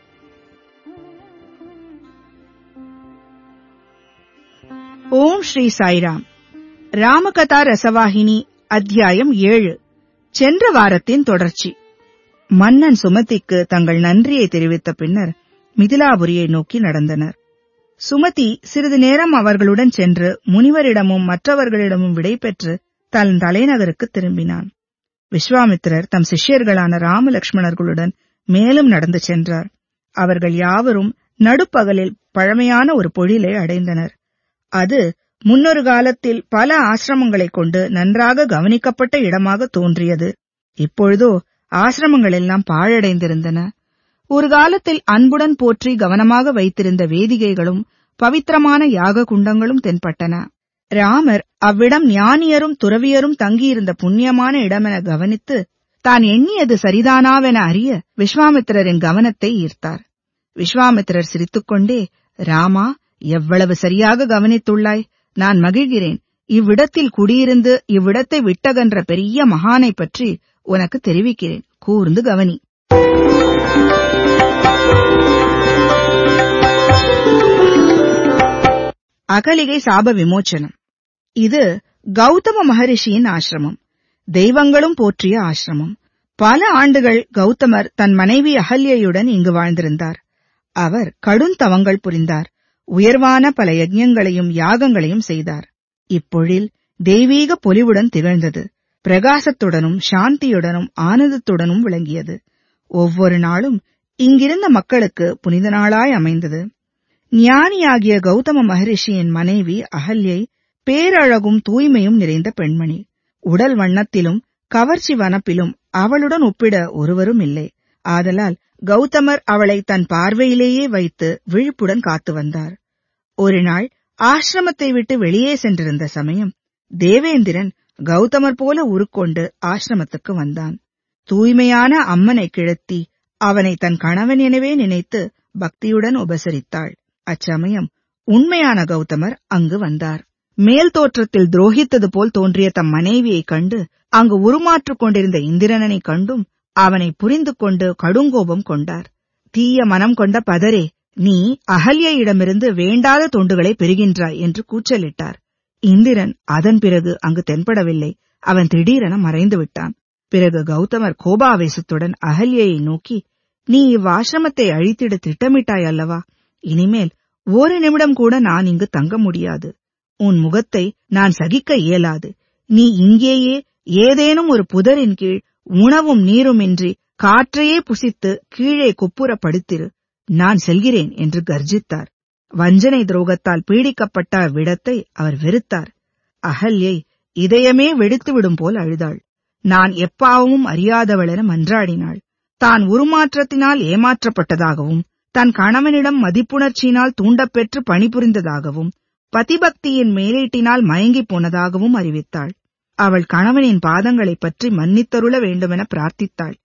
ஓம் ஸ்ரீ சாய்ராம். ராமகதா ரசவாகினி அத்தியாயம் 7. சென்ற வாரத்தின் தொடர்ச்சி. மன்னன் சுமதிக்கு தங்கள் நன்றியை தெரிவித்த பின்னர் மிதிலாபுரியை நோக்கி நடந்தனர். சுமதி சிறிது நேரம் அவர்களுடன் சென்று முனிவரிடமும் மற்றவர்களிடமும் விடை பெற்று தன் தலைநகருக்கு திரும்பினான். விஸ்வாமித்திரர் தம் சிஷ்யர்களான ராமலட்சுமணர்களுடன் மேலும் நடந்து சென்றார். அவர்கள் யாவரும் நடுப்பகலில் பழமையான ஒரு பொழிலை அடைந்தனர். அது முன்னொரு காலத்தில் பல ஆசிரமங்களைக் கொண்டு நன்றாக கவனிக்கப்பட்ட இடமாக தோன்றியது. இப்பொழுதோ ஆசிரமங்கள் எல்லாம் பாழடைந்திருந்தன. ஒரு காலத்தில் அன்புடன் போற்றி கவனமாக வைத்திருந்த வேதிகைகளும் பவித்திரமான யாக குண்டங்களும் தென்பட்டன. ராமர் அவ்விடம் ஞானியரும் துறவியரும் தங்கியிருந்த புண்ணியமான இடமென கவனித்து தான் எண்ணியது சரிதானாவென அறிய விஸ்வாமித்திரரின் கவனத்தை ஈர்த்தார். விஸ்வாமித்திரர் சிரித்துக்கொண்டே, ராமா, எவ்வளவு சரியாக கவனித்துள்ளாய். நான் மகிழ்கிறேன். இவ்விடத்தில் குடியிருந்து இவ்விடத்தை விட்டகன்ற பெரிய மகானை பற்றி உனக்கு தெரிவிக்கிறேன். கூர்ந்து கவனி. அகலிகை சாப விமோச்சனம். இது கௌதம மகரிஷியின் ஆசிரமம். தெய்வங்களும் போற்றிய ஆசிரமம். பல ஆண்டுகள் கௌதமர் தன் மனைவி அகல்யையுடன் இங்கு வாழ்ந்திருந்தார். அவர் கடுந்தவங்கள் புரிந்தார். உயர்வான பல யஜ்ஞங்களையும் யாகங்களையும் செய்தார். இப்பொழில் தெய்வீக பொலிவுடன் திகழ்ந்தது. பிரகாசத்துடனும் சாந்தியுடனும் ஆனந்தத்துடனும் விளங்கியது. ஒவ்வொரு நாளும் இங்கிருந்த மக்களுக்கு புனித நாளாய் அமைந்தது. ஞானியாகிய கௌதம மகரிஷியின் மனைவி அகல்யை பேரழகும் தூய்மையும் நிறைந்த பெண்மணி. உடல் வண்ணத்திலும் கவர்ச்சி வனப்பிலும் அவளுடன் ஒப்பிட ஒருவரும் இல்லை. ஆதலால் கௌதமர் அவளை தன் பார்வையிலேயே வைத்து விழிப்புடன் காத்து வந்தார். ஒரு நாள் ஆசிரமத்தை விட்டு வெளியே சென்றிருந்த சமயம் தேவேந்திரன் கௌதமர் போல உருக்கொண்டு ஆசிரமத்துக்கு வந்தான். தூய்மையான அம்மனை கிழத்தி அவனை தன் கணவன் எனவே நினைத்து பக்தியுடன் உபசரித்தாள். அச்சமயம் உண்மையான கௌதமர் அங்கு வந்தார். மேல் தோற்றத்தில் துரோகித்தது போல் தோன்றிய தம் மனைவியைக் கண்டு அங்கு உருமாற்றிக் கொண்டிருந்த இந்திரனை கண்டும் அவனை புரிந்து கொண்டு கடுங்கோபம் கொண்டார். தீய மனம் கொண்ட பதரே, நீ அகல்யிடமிருந்து வேண்டாத தொண்டுகளை பெறுகின்றாய் என்று கூச்சலிட்டார். இந்திரன் அதன் பிறகு அங்கு தென்படவில்லை. அவன் திடீரென மறைந்து விட்டான். பிறகு கௌதமர் கோபாவேசத்துடன் அகல்யை நோக்கி, நீ இவ்வாசிரமத்தை அழித்திட திட்டமிட்டாய் அல்லவா? இனிமேல் ஒரு நிமிடம் கூட நான் இங்கு தங்க முடியாது. உன் முகத்தை நான் சகிக்க இயலாது. நீ இங்கேயே ஏதேனும் ஒரு புதரின் கீழ் உணவும் நீருமின்றி காற்றையே புசித்து கீழே குப்புற படுத்திரு. நான் செல்கிறேன் என்று கர்ஜித்தார். வஞ்சனை துரோகத்தால் பீடிக்கப்பட்ட அவ்விடத்தை அவர் வெறுத்தார். அகல்யை இதயமே வெடித்துவிடும் போல் அழுதாள். நான் எப்பாவும் அறியாதவளென மன்றாடினாள். தான் உருமாற்றத்தினால் ஏமாற்றப்பட்டதாகவும் தன் கணவனிடம் மதிப்புணர்ச்சியினால் தூண்டப்பெற்று பணிபுரிந்ததாகவும் பதிபக்தியின் மேலீட்டினால் மயங்கிப் போனதாகவும் அறிவித்தாள். அவள் கணவனின் பாதங்களைப் பற்றி மன்னித்தருள வேண்டுமென பிரார்த்தித்தாள்.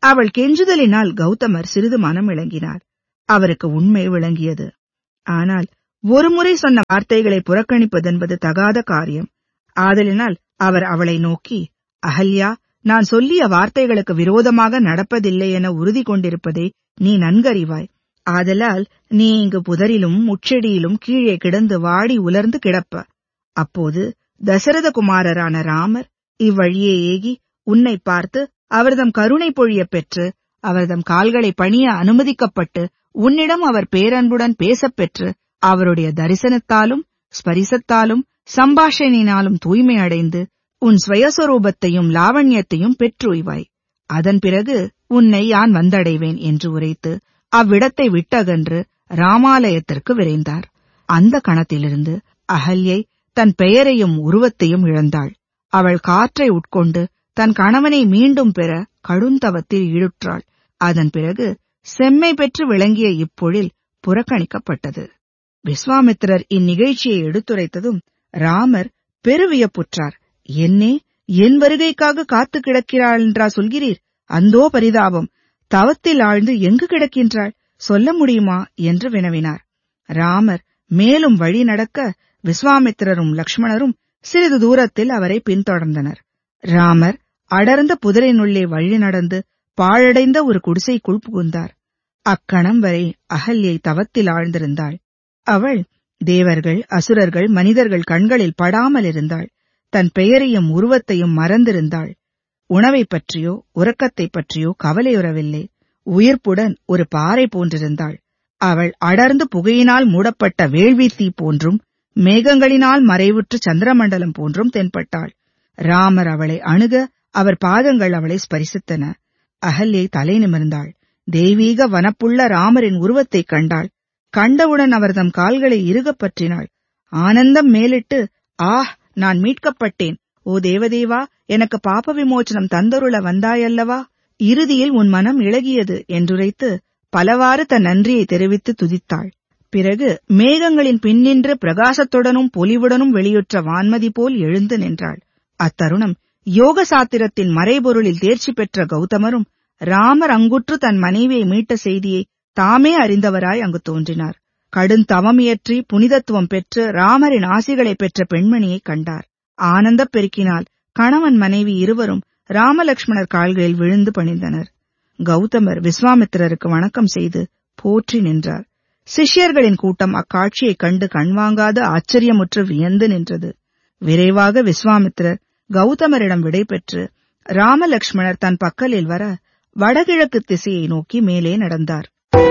அவள் கெஞ்சுதலினால் கௌதமர் சிறிது மனம் இளங்கினார். அவருக்கு உண்மை விளங்கியது. ஆனால் ஒருமுறை சொன்ன வார்த்தைகளை புறக்கணிப்பதென்பது தகாத காரியம். ஆதலினால் அவர் அவளை நோக்கி, அகல்யா, நான் சொல்லிய வார்த்தைகளுக்கு விரோதமாக நடப்பதில்லை என உறுதி கொண்டிருப்பதை நீ நன்கறிவாய். ஆதலால் நீ இங்கு புதரிலும் முட்செடியிலும் கீழே கிடந்து வாடி உலர்ந்து கிடப்ப. அப்போது தசரத குமாரரான ராமர் இவ்வழியே ஏகி உன்னை பார்த்து அவர்தம் கருணை பொழிய பெற்று அவர்தம் கால்களை பணிய அனுமதிக்கப்பட்டு உன்னிடம் அவர் பேரன்புடன் பேசப் பெற்று அவருடைய தரிசனத்தாலும் ஸ்பரிசத்தாலும் சம்பாஷணையினாலும் தூய்மை அடைந்து உன் ஸ்வயஸ்வரூபத்தையும் லாவண்யத்தையும் பெற்றுய்வாய். அதன் பிறகு உன்னை யான் வந்தடைவேன் என்று உரைத்து அவ்விடத்தை விட்டகன்று ராமாலயத்திற்கு விரைந்தார். அந்த கணத்திலிருந்து அகல்யை தன் பெயரையும் உருவத்தையும் இழந்தாள். அவள் காற்றை உட்கொண்டு தன் கணவனை மீண்டும் பெற கடுந்தவத்தில் ஈடுற்றாள். அதன் பிறகு செம்மை பெற்று விளங்கிய இப்பொழில் புறக்கணிக்கப்பட்டது. விஸ்வாமித்திரர் இந்நிகழ்ச்சியை எடுத்துரைத்ததும் ராமர் பெருவியப்புற்றார். என்னே, என் வருகைக்காக காத்து கிடக்கிறாள் என்றா சொல்கிறீர்? அந்தோ பரிதாபம்! தவத்தில் ஆழ்ந்து எங்கு கிடக்கின்றாள், சொல்ல முடியுமா என்று வினவினார். ராமர் மேலும் வழி நடக்க விஸ்வாமித்திரரும் லக்ஷ்மணரும் சிறிது தூரத்தில் அவரை பின்தொடர்ந்தனர். ராமர் அடர்ந்த புதரினுள்ளே வழி நடந்து பாழடைந்த ஒரு குடிசைக்குள் புகுந்தார். அக்கணம் வரை அகல்யை தவத்தில் ஆழ்ந்திருந்தாள். அவள் தேவர்கள், அசுரர்கள், மனிதர்கள் கண்களில் படாமல் இருந்தாள். தன் பெயரையும் உருவத்தையும் மறந்திருந்தாள். உணவைப் பற்றியோ உறக்கத்தைப் பற்றியோ கவலையுறவில்லை. உயிர்ப்புடன் ஒரு பாறை போன்றிருந்தாள். அவள் அடர்ந்து புகையினால் மூடப்பட்ட வேள்வி தீ போன்றும் மேகங்களினால் மறைவுற்று சந்திரமண்டலம் போன்றும் தென்பட்டாள். ராமர் அவளை அணுக அவர் பாதங்கள் அவளை ஸ்பரிசித்தன. அகல்யை தலை நிமிர்ந்தாள். தெய்வீக வனப்புள்ள ராமரின் உருவத்தைக் கண்டாள். கண்டவுடன் அவர்தம் கால்களை இறுகப் பற்றினாள். ஆனந்தம் மேலிட்டு, ஆஹ், நான் மீட்கப்பட்டேன்! ஓ தேவதேவா, எனக்கு பாப விமோச்சனம் தந்தருள வந்தாயல்லவா! இறுதியில் உன் மனம் இளகியது என்றுரைத்து பலவாறு தன் நன்றியை தெரிவித்து துதித்தாள். பிறகு மேகங்களின் பின்னின்று பிரகாசத்துடனும் பொலிவுடனும் வெளியுற்ற வான்மதி போல் எழுந்து நின்றாள். அத்தருணம் யோக சாத்திரத்தின் மறைபொருளில் தேர்ச்சி பெற்ற கௌதமரும் ராமர் அங்குற்று தன் மனைவியை மீட்ட செய்தியை தாமே அறிந்தவராய் அங்கு தோன்றினார். கடுந்தவமியற்றி புனிதத்துவம் பெற்று ராமரின் ஆசிகளை பெற்ற பெண்மணியை கண்டார். ஆனந்தப் பெருக்கினால் கணவன் மனைவி இருவரும் ராமலக்ஷ்மணர் கால்களில் விழுந்து பணிந்தனர். கௌதமர் விஸ்வாமித்திரருக்கு வணக்கம் செய்து போற்றி நின்றார். சிஷ்யர்களின் கூட்டம் அக்காட்சியைக் கண்டு கண்வாங்காது ஆச்சரியமுற்று வியந்து நின்றது. விரைவாக விஸ்வாமித்திரர் கௌதமரிடம் விடை பெற்று ராமலக்ஷ்மணர் தன் பக்கலில் வர வடகிழக்கு திசையை நோக்கி மேலே நடந்தார்.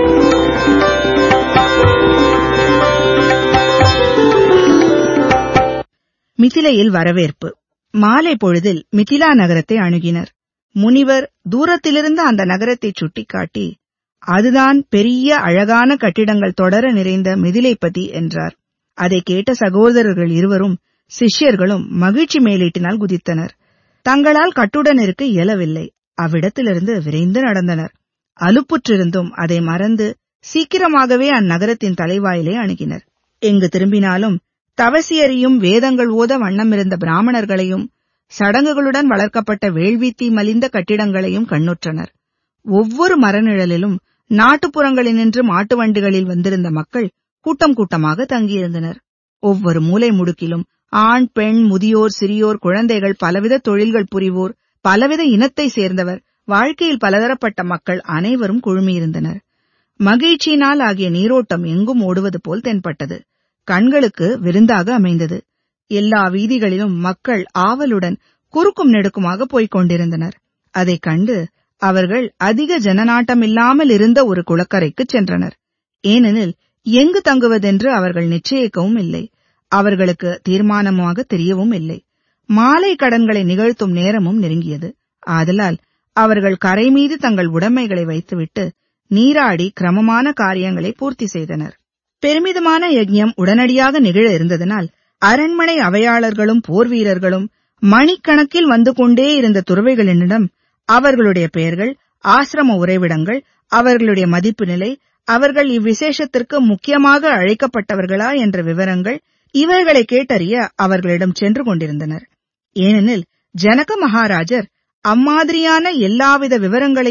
மிதிலையில் வரவேற்பு. மாலை பொழுதில் மிதிலா நகரத்தை அணுகினர். முனிவர் தூரத்திலிருந்து அந்த நகரத்தை சுட்டிக்காட்டி, அதுதான் பெரிய அழகான கட்டிடங்கள் தொடர நிறைந்த மிதிலைப்பதி என்றார். அதை கேட்ட சகோதரர்கள் இருவரும் சிஷ்யர்களும் மகிழ்ச்சி மேலீட்டினால் குதித்தனர். தங்களால் கட்டுடன் இருக்க இயலவில்லை. அவ்விடத்திலிருந்து விரைந்து நடந்தனர். அலுப்புற்றிருந்தும் அதை மறந்து சீக்கிரமாகவே அந்நகரத்தின் தலைவாயிலை அணுகினர். எங்கு திரும்பினாலும் தவசியரையும் வேதங்கள் ஓத வண்ணமிருந்த பிராமணர்களையும் சடங்குகளுடன் வளர்க்கப்பட்ட வேள்வித்தீ மலிந்த கட்டிடங்களையும் கண்ணுற்றனர். ஒவ்வொரு மரநிழலிலும் நாட்டுப்புறங்களினின்று மாட்டு வண்டிகளில் வந்திருந்த மக்கள் கூட்டம் கூட்டமாக தங்கியிருந்தனர். ஒவ்வொரு மூலை முடுக்கிலும் ஆண், பெண், முதியோர், சிறியோர், குழந்தைகள், பலவித தொழில்கள் புரிவோர், பலவித இனத்தை சேர்ந்தவர், வாழ்க்கையில் பலதரப்பட்ட மக்கள் அனைவரும் குழுமியிருந்தனர். மகிழ்ச்சியினால் ஆகிய நீரோட்டம் எங்கும் ஓடுவது போல் தென்பட்டது. கண்களுக்கு விருந்தாக அமைந்தது. எல்லா வீதிகளிலும் மக்கள் ஆவலுடன் குறுக்கும் நெடுக்குமாக போய்க் கொண்டிருந்தனர். அதைக் கண்டு அவர்கள் அதிக ஜனநாட்டமில்லாமல் இருந்த ஒரு குளக்கரைக்குச் சென்றனர். ஏனெனில் எங்கு தங்குவதென்று அவர்கள் நிச்சயிக்கவும் இல்லை. அவர்களுக்கு தீர்மானமாக தெரியவும் இல்லை. மாலை கடன்களை நிகழ்த்தும் நேரமும் நெருங்கியது. ஆதலால் அவர்கள் கரை மீது தங்கள் உடைமைகளை வைத்துவிட்டு நீராடி கிரமமான காரியங்களை பூர்த்தி செய்தனர். பெருமிதமான யஜ்ஞம் உடனடியாக நிகழ இருந்ததனால் அரண்மனை அவையாளர்களும் போர் வீரர்களும் மணிக்கணக்கில் வந்து கொண்டே இருந்த துறவிகளிடம் அவர்களுடைய பெயர்கள், ஆசிரம உறைவிடங்கள், அவர்களுடைய மதிப்பு நிலை, அவர்கள் இவ்விசேஷத்திற்கு முக்கியமாக அழைக்கப்பட்டவர்களா என்ற விவரங்கள் இவர்களை கேட்டறிய அவர்களிடம் சென்று கொண்டிருந்தனர். ஏனெனில் ஜனக மகாராஜர் அம்மாதிரியான எல்லாவித விவரங்களையும்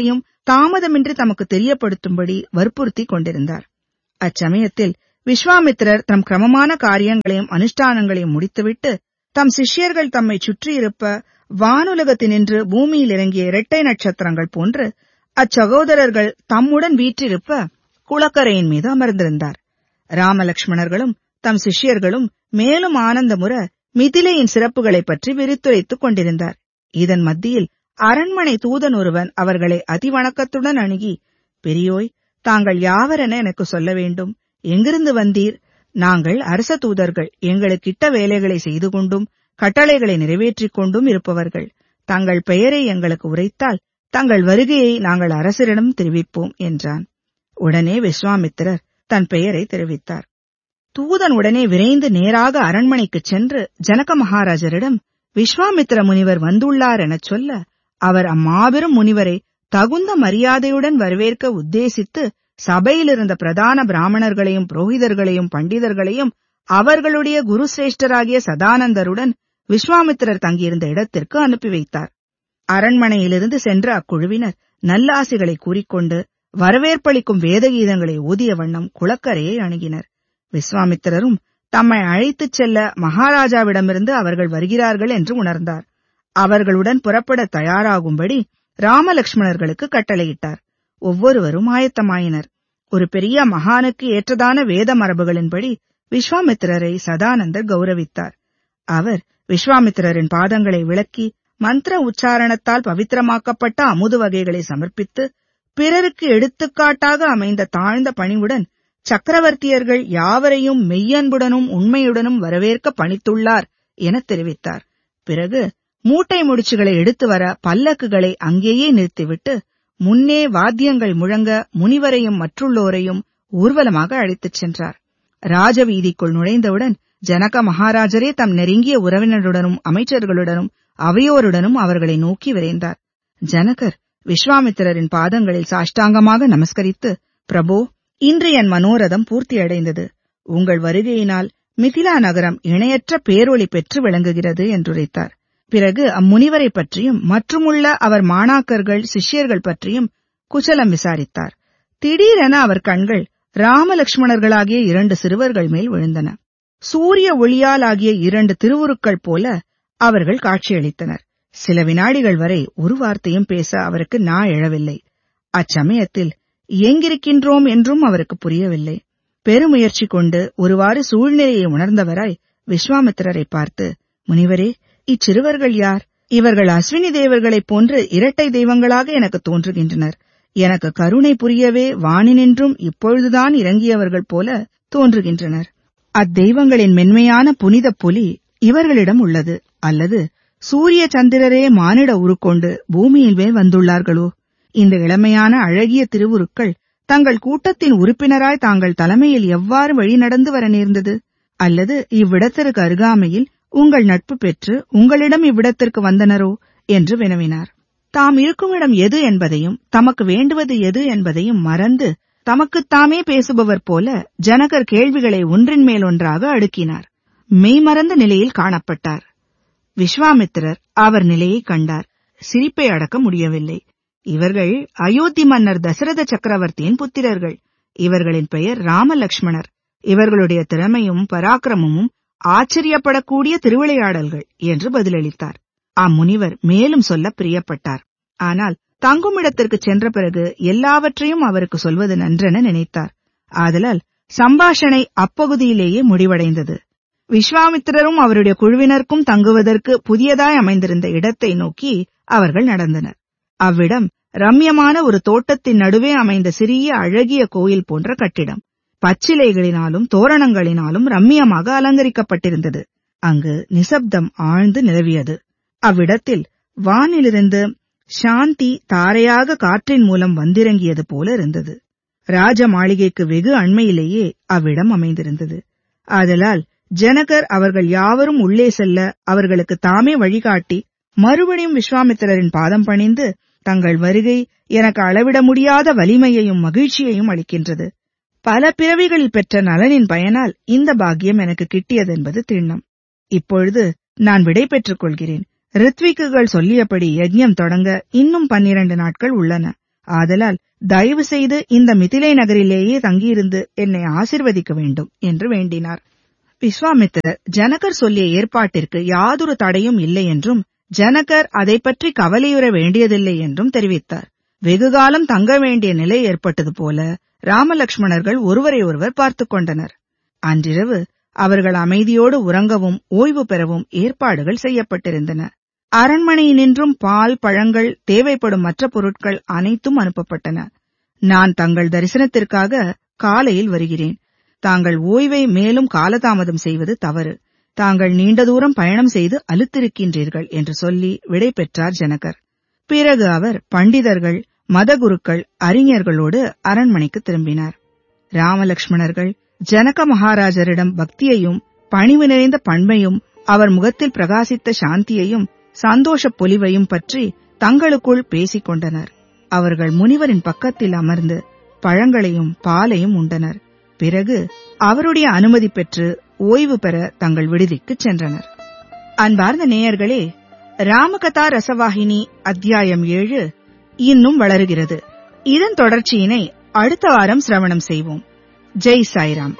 தாமதமின்றி தமக்கு தெரியப்படுத்தும்படி வற்புறுத்திக் கொண்டிருந்தார். அச்சமயத்தில் விஸ்வாமித்திரர் தம் கிரமமான காரியங்களையும் அனுஷ்டானங்களையும் முடித்துவிட்டு தம் சிஷ்யர்கள் தம்மை சுற்றியிருப்ப வானுலகத்தினின்று பூமியில் இறங்கிய இரட்டை நட்சத்திரங்கள் போன்று அச்சகோதரர்கள் தம்முடன் வீற்றிருப்ப குளக்கரையின் மீது அமர்ந்திருந்தார். ராமலக்ஷ்மணர்களும் தம் சிஷ்யர்களும் மேலும் ஆனந்தமுற மிதிலையின் சிறப்புகளைப் பற்றி விரித்துரைத்துக் கொண்டிருந்தார். இதன் மத்தியில் அரண்மனை தூதன் ஒருவன் அவர்களை அதிவணக்கத்துடன் அணுகி, பெரியோய், தாங்கள் யாவரென எனக்கு சொல்ல வேண்டும். எங்கிருந்து வந்தீர்? நாங்கள் அரச தூதர்கள். எங்களுக்கிட்ட வேலைகளை செய்து கொண்டும் கட்டளைகளை நிறைவேற்றிக் கொண்டும் இருப்பவர்கள். தங்கள் பெயரை எங்களுக்கு உரைத்தால் தங்கள் வருகையை நாங்கள் அரசரிடம் தெரிவிப்போம் என்றான். உடனே விஸ்வாமித்திரர் தன் பெயரை தெரிவித்தார். தூதன் உடனே விரைந்து நேராக அரண்மனைக்குச் சென்று ஜனக மகாராஜரிடம் விஸ்வாமித்திர முனிவர் வந்துள்ளார் எனச் சொல்ல, அவர் அம்மாபெரும் முனிவரை தகுந்த மரியாதையுடன் வரவேற்க உத்தேசித்து சபையிலிருந்த பிரதான பிராமணர்களையும் புரோகிதர்களையும் பண்டிதர்களையும் அவர்களுடைய குரு சிரேஷ்டராகிய சதானந்தருடன் விஸ்வாமித்திரர் தங்கியிருந்த இடத்திற்கு அனுப்பி வைத்தார். அரண்மனையிலிருந்து சென்ற அக்குழுவினர் நல்லாசிகளை கூறிக்கொண்டு வரவேற்பளிக்கும் வேதகீதங்களை ஓதிய வண்ணம் குளக்கரையை அணுகினர். விஸ்வாமித்திரரும் தம்மை அழைத்துச் செல்ல மகாராஜாவிடமிருந்து அவர்கள் வருகிறார்கள் என்று உணர்ந்தார். அவர்களுடன் புறப்பட தயாராகும்படி ராமலக்ஷ்மணர்களுக்கு கட்டளையிட்டார். ஒவ்வொருவரும் ஆயத்தமாயினர். ஒரு பெரிய மகானுக்கு ஏற்றதான வேத மரபுகளின்படி விஸ்வாமித்திரரை சதானந்தர் கௌரவித்தார். அவர் விஸ்வாமித்திரரின் பாதங்களை விளக்கி மந்திர உச்சாரணத்தால் பவித்திரமாக்கப்பட்ட அமுது வகைகளை சமர்ப்பித்து பிறருக்கு எடுத்துக்காட்டாக அமைந்த தாழ்ந்த பணிவுடன் சக்கரவர்த்தியர்கள் யாவரையும் மெய்யன்புடனும் உண்மையுடனும் வரவேற்க பணித்துள்ளார் என தெரிவித்தார். பிறகு மூட்டை முடிச்சுகளை எடுத்து வர பல்லக்குகளை அங்கேயே நிறுத்திவிட்டு முன்னே வாத்தியங்கள் முழங்க முனிவரையும் மற்றுள்ளோரையும் ஊர்வலமாக அழைத்துச் சென்றார். ராஜவீதிக்குள் நுழைந்தவுடன் ஜனக மகாராஜரே தம் நெருங்கிய உறவினருடனும் அமைச்சர்களுடனும் அவையோருடனும் அவர்களை நோக்கி விரைந்தார். ஜனகர் விஸ்வாமித்திரரின் பாதங்களில் சாஷ்டாங்கமாக நமஸ்கரித்து, பிரபோ, இன்று என் மனோரதம் பூர்த்தியடைந்தது. உங்கள் வருகையினால் மிதிலா நகரம் இணையற்ற பேரொளி பெற்று விளங்குகிறது என்றுரைத்தார். பிறகு அம்முனிவரை பற்றியும் மற்றுமுள்ள அவர் மாணாக்கர்கள் சிஷ்யர்கள் பற்றியும் குசலம் விசாரித்தார். திடீரென அவர் கண்கள் ராமலக்ஷ்மணர்களாகிய 2 சிறுவர்கள் மேல் விழுந்தன. சூரிய ஒளியால் ஆகிய 2 திருவுருக்கள் போல அவர்கள் காட்சியளித்தனர். சில வினாடிகள் வரை ஒரு வார்த்தையும் பேச அவருக்கு நா எழவில்லை. அச்சமயத்தில் எங்கிருக்கின்றோம் என்றும் அவருக்கு புரியவில்லை. பெருமுயற்சி கொண்டு ஒருவாறு சூழ்நிலையை உணர்ந்தவராய் விஸ்வாமித்திரரை பார்த்து, முனிவரே, இச்சிறுவர்கள் யார்? இவர்கள் அஸ்வினி தேவர்களைப் போன்று இரட்டை தெய்வங்களாக எனக்கு தோன்றுகின்றனர். எனக்கு கருணை புரியவே வானினின்றும் இப்பொழுதுதான் இறங்கியவர்கள் போல தோன்றுகின்றனர். அத்தெய்வங்களின் மென்மையான புனித புலி இவர்களிடம் உள்ளது, அல்லது சூரிய சந்திரரே மானிட உருக்கொண்டு பூமியில் மேல் வந்துள்ளார்களோ? இந்த இளமையான அழகிய திருவுருக்கள் தங்கள் கூட்டத்தின் உறுப்பினராய் தாங்கள் தலைமையில் எவ்வாறு வழிநடந்து வர நேர்ந்தது? அல்லது இவ்விடத்திற்கு அருகாமையில் உங்கள் நட்பு பெற்று உங்களிடம் இவ்விடத்திற்கு வந்தனரோ என்று வினவினார். தாம் இருக்குமிடம் எது என்பதையும் தமக்கு வேண்டுவது எது என்பதையும் மறந்து தமக்குத்தாமே பேசுபவர் போல ஜனகர் கேள்விகளை ஒன்றின் மேல் ஒன்றாக அடுக்கினார். மெய்மறந்த நிலையில் காணப்பட்டார். விஸ்வாமித்திரர் அவர் நிலையை கண்டார். சிரிப்பை அடக்க முடியவில்லை. இவர்கள் அயோத்தி மன்னர் தசரத சக்கரவர்த்தியின் புத்திரர்கள். இவர்களின் பெயர் ராமலக்ஷ்மணர். இவர்களுடைய திறமையும் பராக்கிரமமும் ஆச்சரியப்படக்கூடிய திருவிளையாடல்கள் என்று பதிலளித்தார். அம்முனிவர் மேலும் சொல்ல பிரியப்பட்டார். ஆனால் தங்குமிடத்திற்கு சென்ற பிறகு எல்லாவற்றையும் அவருக்கு சொல்வது நன்றென நினைத்தார். ஆதலால் சம்பாஷணை அப்பகுதியிலேயே முடிவடைந்தது. விஸ்வாமித்திரரும் அவருடைய குழுவினருக்கும் தங்குவதற்கு புதியதாய் அமைந்திருந்த இடத்தை நோக்கி அவர்கள் நடந்தனர். அவ்விடம் ரம்யமான ஒரு தோட்டத்தின் நடுவே அமைந்த சிறிய அழகிய கோயில் போன்ற கட்டிடம். பச்சிலைகளினாலும் தோரணங்களினாலும் ரம்யமாக அலங்கரிக்கப்பட்டிருந்தது. அங்கு நிசப்தம் ஆழ்ந்து நிலவியது. அவ்விடத்தில் வானிலிருந்து சாந்தி தாரையாக காற்றின் மூலம் வந்திறங்கியது போல இருந்தது. ராஜ மாளிகைக்கு வெகு அண்மையிலேயே அவ்விடம் அமைந்திருந்தது. ஆதலால் ஜனகர் அவர்கள் யாவரும் உள்ளே செல்ல அவர்களுக்கு தாமே வழிகாட்டி மறுபடியும் விஸ்வாமித்திரரின் பாதம் பணிந்து, தங்கள் வருகை எனக்கு அளவிட முடியாத வலிமையையும் மகிழ்ச்சியையும் அளிக்கின்றது. பல பிறவிகளில் பெற்ற நலனின் பயனால் இந்த பாக்கியம் எனக்கு கிட்டியதென்பது திண்ணம். இப்பொழுது நான் விடை பெற்றுக் கொள்கிறேன். ரித்விக்குகள் சொல்லியபடி யஜ்ஞம் தொடங்க இன்னும் 12 நாட்கள் உள்ளன. ஆதலால் தயவு செய்து இந்த மிதிலை நகரிலேயே தங்கியிருந்து என்னை ஆசீர்வதிக்க வேண்டும் என்று வேண்டினார். விஸ்வாமித்திரர் ஜனகர் சொல்லிய ஏற்பாட்டிற்கு யாதொரு தடையும் இல்லை என்றும் ஜனகர் அதை பற்றி கவலையுற வேண்டியதில்லை என்றும் தெரிவித்தார். வெகுகாலம் தங்க வேண்டிய நிலை ஏற்பட்டது போல ராமலக்ஷ்மணர்கள் ஒருவரை ஒருவர் பார்த்துக் கொண்டனர். அன்றிரவு அவர்கள் அமைதியோடு உறங்கவும் ஓய்வு பெறவும் ஏற்பாடுகள் செய்யப்பட்டிருந்தன. அரண்மனையினின்றும் பால், பழங்கள், தேவைப்படும் மற்ற பொருட்கள் அனைத்தும் அனுப்பப்பட்டன. நான் தங்கள் தரிசனத்திற்காக காலையில் வருகிறேன். தாங்கள் ஓய்வை மேலும் காலதாமதம் செய்வது தவறு. தாங்கள் நீண்ட தூரம் பயணம் செய்து அலுத்திருக்கின்றீர்கள் என்று சொல்லி விடை பெற்றார் ஜனகர். பிறகு அவர் பண்டிதர்கள், மதகுருக்கள், அறிஞர்களோடு அரண்மனைக்கு திரும்பினார். ராமலக்ஷ்மணர்கள் ஜனக மகாராஜரிடம் பக்தியையும் பணிவு நிறைந்த பண்பையும் அவர் முகத்தில் பிரகாசித்த சாந்தியையும் சந்தோஷப் பொலிவையும் பற்றி தங்களுக்குள் பேசிக் கொண்டனர். அவர்கள் முனிவரின் பக்கத்தில் அமர்ந்து பழங்களையும் பாலையும் உண்டனர். பிறகு அவருடைய அனுமதி பெற்று ஓய்வு பெற தங்கள் விடுதிக்குச் சென்றனர். அன்பார்ந்த நேயர்களே, ராமகதா ரசவாகினி அத்தியாயம் 7 இன்னும் வளருகிறது. இதன் தொடர்ச்சியினை அடுத்த வாரம் சிரவணம் செய்வோம். ஜெய் சாய்ராம்.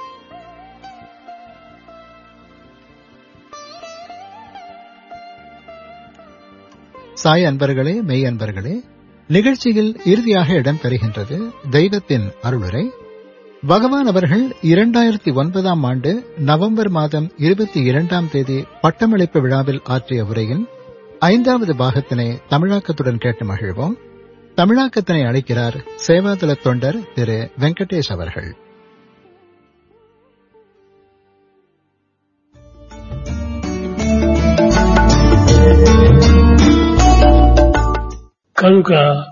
சாய் அன்பர்களே, மெய் அன்பர்களே, நிகழ்ச்சியில் இறுதியாக இடம்பெறுகின்றது தெய்வத்தின் அருளுரை. பகவான் அவர்கள் 2009ஆம் ஆண்டு நவம்பர் மாதம் 22ஆம் தேதி பட்டமளிப்பு விழாவில் ஆற்றிய உரையின் 5வது பாகத்தினை தமிழாக்கத்துடன் கேட்டு மகிழ்வோம். தமிழாக்கத்தினை அளிக்கிறார் சேவாதள தொண்டர் திரு வெங்கடேஷ் அவர்கள். కనుక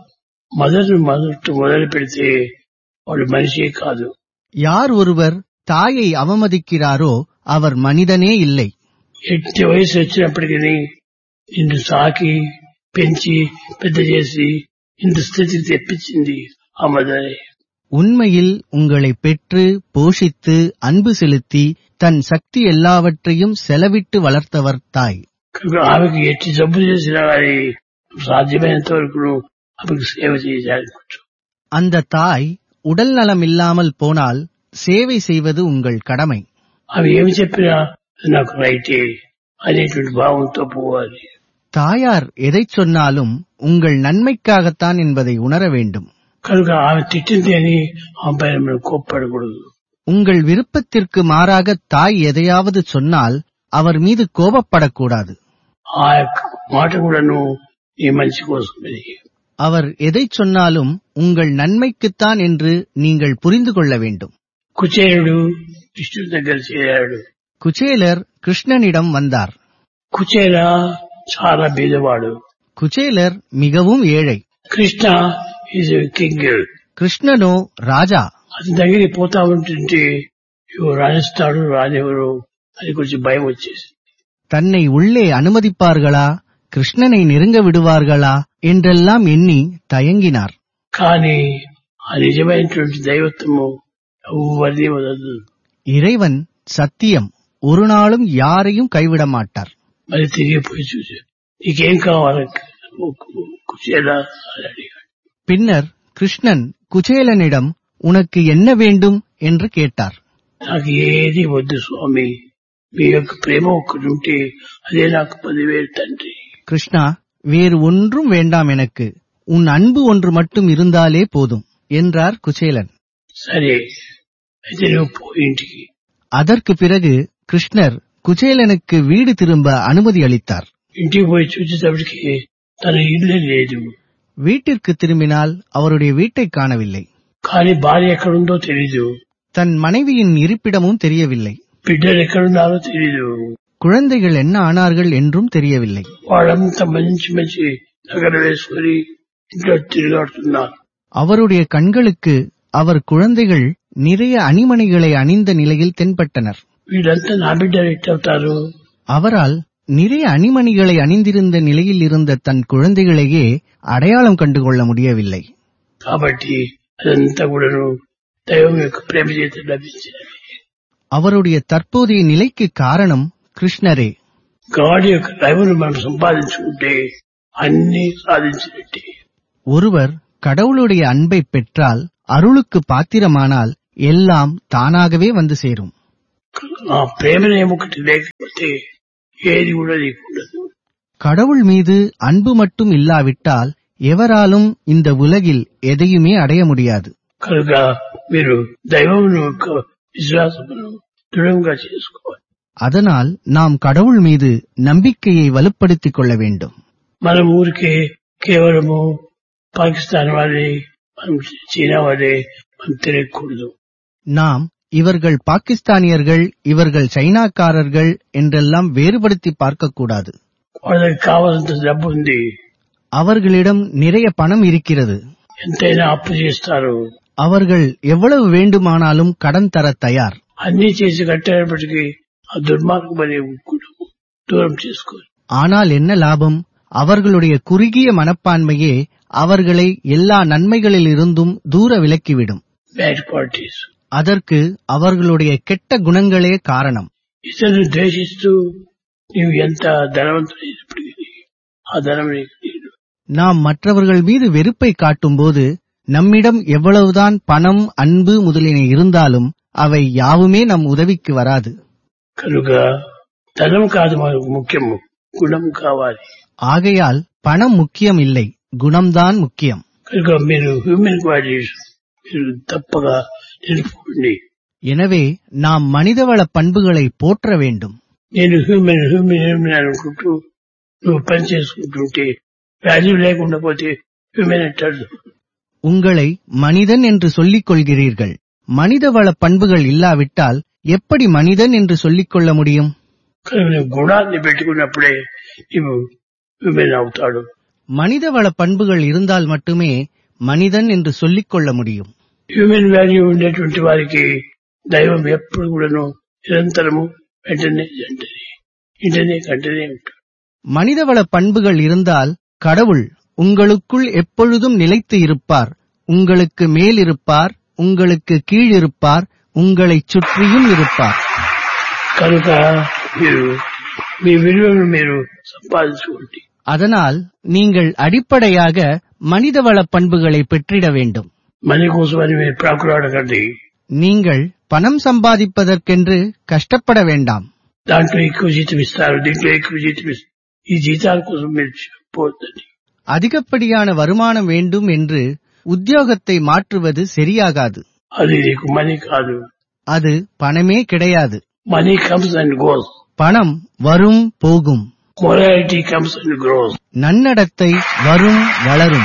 మొదలు పెడితే వాడు మనిషే కాదు. யார் ஒருவர் தாயை அவமதிக்கிறாரோ அவர் மனிதனே இல்லை. ఎట్టి వయసు వచ్చినప్పటికీ నిన్ను సాకి పెంచి పెద్ద చేసి ఇంత స్థితికి తెప్పించింది ఆ మదరే. உண்மையில் உங்களை பெற்று போஷித்து அன்பு செலுத்தி தன் சக்தி எல்லாவற்றையும் செலவிட்டு வளர்த்தவர் தாய். ఆమెకి ఎట్టి జబ్బు చేసినా కానీ సాధ్యమైనంత వరకు ఆమెకు సేవ చేయాలి. அந்த தாய் உடல் நலம் இல்லாமல் போனால் சேவை செய்வது உங்கள் கடமை. అవి ఏమి చెప్పినా నాకు రైటే అనేటువంటి భావంతో పోవాలి. தாயார் எதைச் சொன்னாலும் உங்கள் நன்மைக்காகத்தான் என்பதை உணர வேண்டும். కనుక ఆమె తిట్టింది అని ఆమె పైన మనం కోప్పడకూడదు. உங்கள் விருப்பத்திற்கு மாறாக தாய் எதையாவது சொன்னால் அவர் மீது கோபப்படக்கூடாது. ఆ మాట కూడాను ఈ మనిషి కోసమే. அவர் எதைச் சொன்னாலும் உங்கள் நன்மைக்குத்தான் என்று நீங்கள் புரிந்து கொள்ள வேண்டும். కుచేలుడు కృష్ణుడి దగ్గర చేరాడు. குச்சேலர் கிருஷ்ணனிடம் வந்தார். కుచేల చాలా బీదవాడు. குச்சேலர் மிகவும் ஏழை. Krishna is king. கிருஷ்ணனோ ராஜா. అతని దగ్గరికి పోతా ఉంటుంటే ఎవరు రాణిస్తాడు రాజెవరు అని కొంచెం భయం వచ్చేసి தன்னை உள்ளே அனுமதிப்பார்களா, கிருஷ்ணனை நெருங்க விடுவார்களா என்றெல்லாம் எண்ணி தயங்கினார். కానీ ఆ నిజమైనటువంటి దైవత్వము ఎవరిని వదలదు. இறைவன் சத்தியம், ஒரு நாளும் யாரையும் கைவிட மாட்டார். మరి తిరిగిపోయి చూసి నీకేం కావాలి కుచేల అని అడిగాడు. பின்னர் கிருஷ்ணன் குச்சேலனிடம் உனக்கு என்ன வேண்டும் என்று கேட்டார். నాకు ఏది వద్దు స్వామి, మీ యొక్క ప్రేమ ఒక్కటి ఉంటే అదే నాకు 10,000 తండ్రి. கிருஷ்ணா, வேறு ஒன்றும் வேண்டாம் எனக்கு, உன் அன்பு ஒன்று மட்டும் இருந்தாலே போதும் என்றார் குச்சேலன். సరే అయితే నువ్వు పో ఇంటికి. அதற்கு பிறகு கிருஷ்ணர் குச்சேலனுக்கு வீடு திரும்ப அனுமதி அளித்தார். ఇంటికి పోయి చూసేటప్పటికి తన ఇల్లే లేదు. வீட்டிற்கு திரும்பினால் அவருடைய வீட்டை காணவில்லை. కానీ భార్య ఎక్కడుందో తెలీదు. தன் மனைவியின் இருப்பிடமும் தெரியவில்லை. బిడ్డలు ఎక్కడున్నారో తెలీదు. குழந்தைகள் என்ன ஆனார்கள் என்றும் தெரியவில்லை. వాళ్ళంతా మంచి మంచి నగలు వేసుకుని ఇంట్లో తిరిగాడుతున్నారు. அவருடைய கண்களுக்கு அவர் குழந்தைகள் நிறைய அணிமணிகளை அணிந்த நிலையில் தென்பட்டனர். వీళ్ళంతా నా బిడ్డలు ఎట్టవుతారు? அவரால் நிறைய அணிமணிகளை அணிந்திருந்த நிலையில் இருந்த தன் குழந்தைகளையே அடையாளம் கண்டுகொள்ள முடியவில்லை. కాబట్టి అదంతా కూడాను దైవం యొక్క ప్రేమ చేత లభించినది. அவருடைய தற்போதைய நிலைக்கு காரணம் கிருஷ்ணரே. గాడి యొక్క దైవం మనం సంపాదించుకుంటే అన్ని సాధించినట్టే. ஒருவர் கடவுளுடைய அன்பை பெற்றால், அருளுக்கு பாத்திரமானால் எல்லாம் தானாகவே வந்து சேரும். ఆ ప్రేమనే ఒకటి లేకపోతే ఏది కూడా నీకుండదు. கடவுள் மீது அன்பு மட்டும் இல்லாவிட்டால் எவராலும் இந்த உலகில் எதையுமே அடைய முடியாது. కనుక మీరు దైవం యొక్క విశ్వాసమును దృఢంగా చేసుకోవాలి. அதனால் நாம் கடவுள் மீது நம்பிக்கையை வலுப்படுத்திக் கொள்ள வேண்டும். మన ఊరికే కేవలము పాకిస్తాన్ వాళ్ళే, మనం చీనా వాళ్ళే మనం తిరగకూడదు. நாம் இவர்கள் பாகிஸ்தானியர்கள், இவர்கள் சைனாக்காரர்கள் என்றெல்லாம் வேறுபடுத்தி பார்க்கக்கூடாது. వాళ్ళకి కావాల్సినంత డబ్బు ఉంది, அவர்களிடம் நிறைய பணம் இருக்கிறது, ఎంతైనా అప్పు చేస్తారు, அவர்கள் எவ்வளவு வேண்டுமானாலும் கடன் தர தயார். అన్ని చేసి కట్టేటప్పటికీ ఆ దుర్మార్గమనే కుటుంబం దూరం చేసుకోవాలి. ஆனால் என்ன லாபம்? அவர்களுடைய குறுகிய மனப்பான்மையே அவர்களை எல்லா நன்மைகளிலிருந்தும் தூர விலக்கிவிடும். Bad qualities. அதற்கு அவர்களுடைய கெட்ட குணங்களே காரணம். ఇతరులను ద్వేషిస్తూ నీవు ఎంత ధనవంతుడైనప్పటికీ ఆ ధనం నీకు లేదు. நாம் மற்றவர்கள் மீது வெறுப்பை காட்டும்போது நம்மிடம் எவ்வளவுதான் பணம், அன்பு முதலியன இருந்தாலும் அவை யாவுமே நம் உதவிக்கு வராது. కనుక ధనం కాదు మనకు ముఖ్యము, గుణం కావాలి. ஆகையால் பணம் முக்கியம் இல்லை, குணம்தான் முக்கியம். కనుక మీరు హ్యూమన్ క్వాలిటీస్ మీరు తప్పగా నిలుపుకోండి. எனவே நாம் மனிதவள பண்புகளை போற்ற வேண்டும். నేను హ్యూమన్ అనుకుంటూ నువ్వు పని చేసుకుంటుంటే వాల్యూ లేకుండా పోతే హ్యూమన్ అంటాడు. உங்களை மனிதன் என்று சொல்லிக் கொள்கிறீர்கள். மனிதவள பண்புகள் இல்லாவிட்டால் எப்படி மனிதன் என்று சொல்லிக் கொள்ள முடியும்? కనుక నువ్వు గుణాన్ని పెట్టుకున్నప్పుడే నువ్వు హ్యూమన్ అవుతాడు. மனிதவள பண்புகள் இருந்தால் மட்டுமே மனிதன் என்று சொல்லிக் கொள்ள முடியும். హ్యూమన్ వాల్యూ ఉండేటువంటి వారికి దైవం ఎప్పుడు కూడాను నిరంతరము వెంటనే కంటనే ఉంటాడు. மனிதவள பண்புகள் இருந்தால் கடவுள் உங்களுக்குள் எப்பொழுதும் நிலைத்து இருப்பார். உங்களுக்கு மேல் இருப்பார், உங்களுக்கு கீழ் இருப்பார், உங்களைச் சுற்றியும் இருப்பார். కనుక మీరు మీ విలువను మీరు సంపాదించుకోండి. அதனால் நீங்கள் அடிப்படையாக மனிதவள பண்புகளை பெற்றிட வேண்டும். మనీ కోసమని మీరు ప్రాకులాడకండి. நீங்கள் பணம் சம்பாதிப்பதற்கென்று கஷ்டப்பட வேண்டாம். దాంట్లో ఎక్కువ జీతం ఇస్తారు, దీంట్లో ఎక్కువ జీతం ఇస్తారు, ఈ జీతాల కోసం మీరు పోతుంది. அதிகப்படியான வருமானம் வேண்டும் என்று உத்தியோகத்தை மாற்றுவது சரியாகாது. అది నీకు మనీ కాదు. அது பணமே கிடையாது. Money comes and goes. பணம் வரும் போகும். Morality comes and grows. நன்னடத்தை வரும் வளரும்.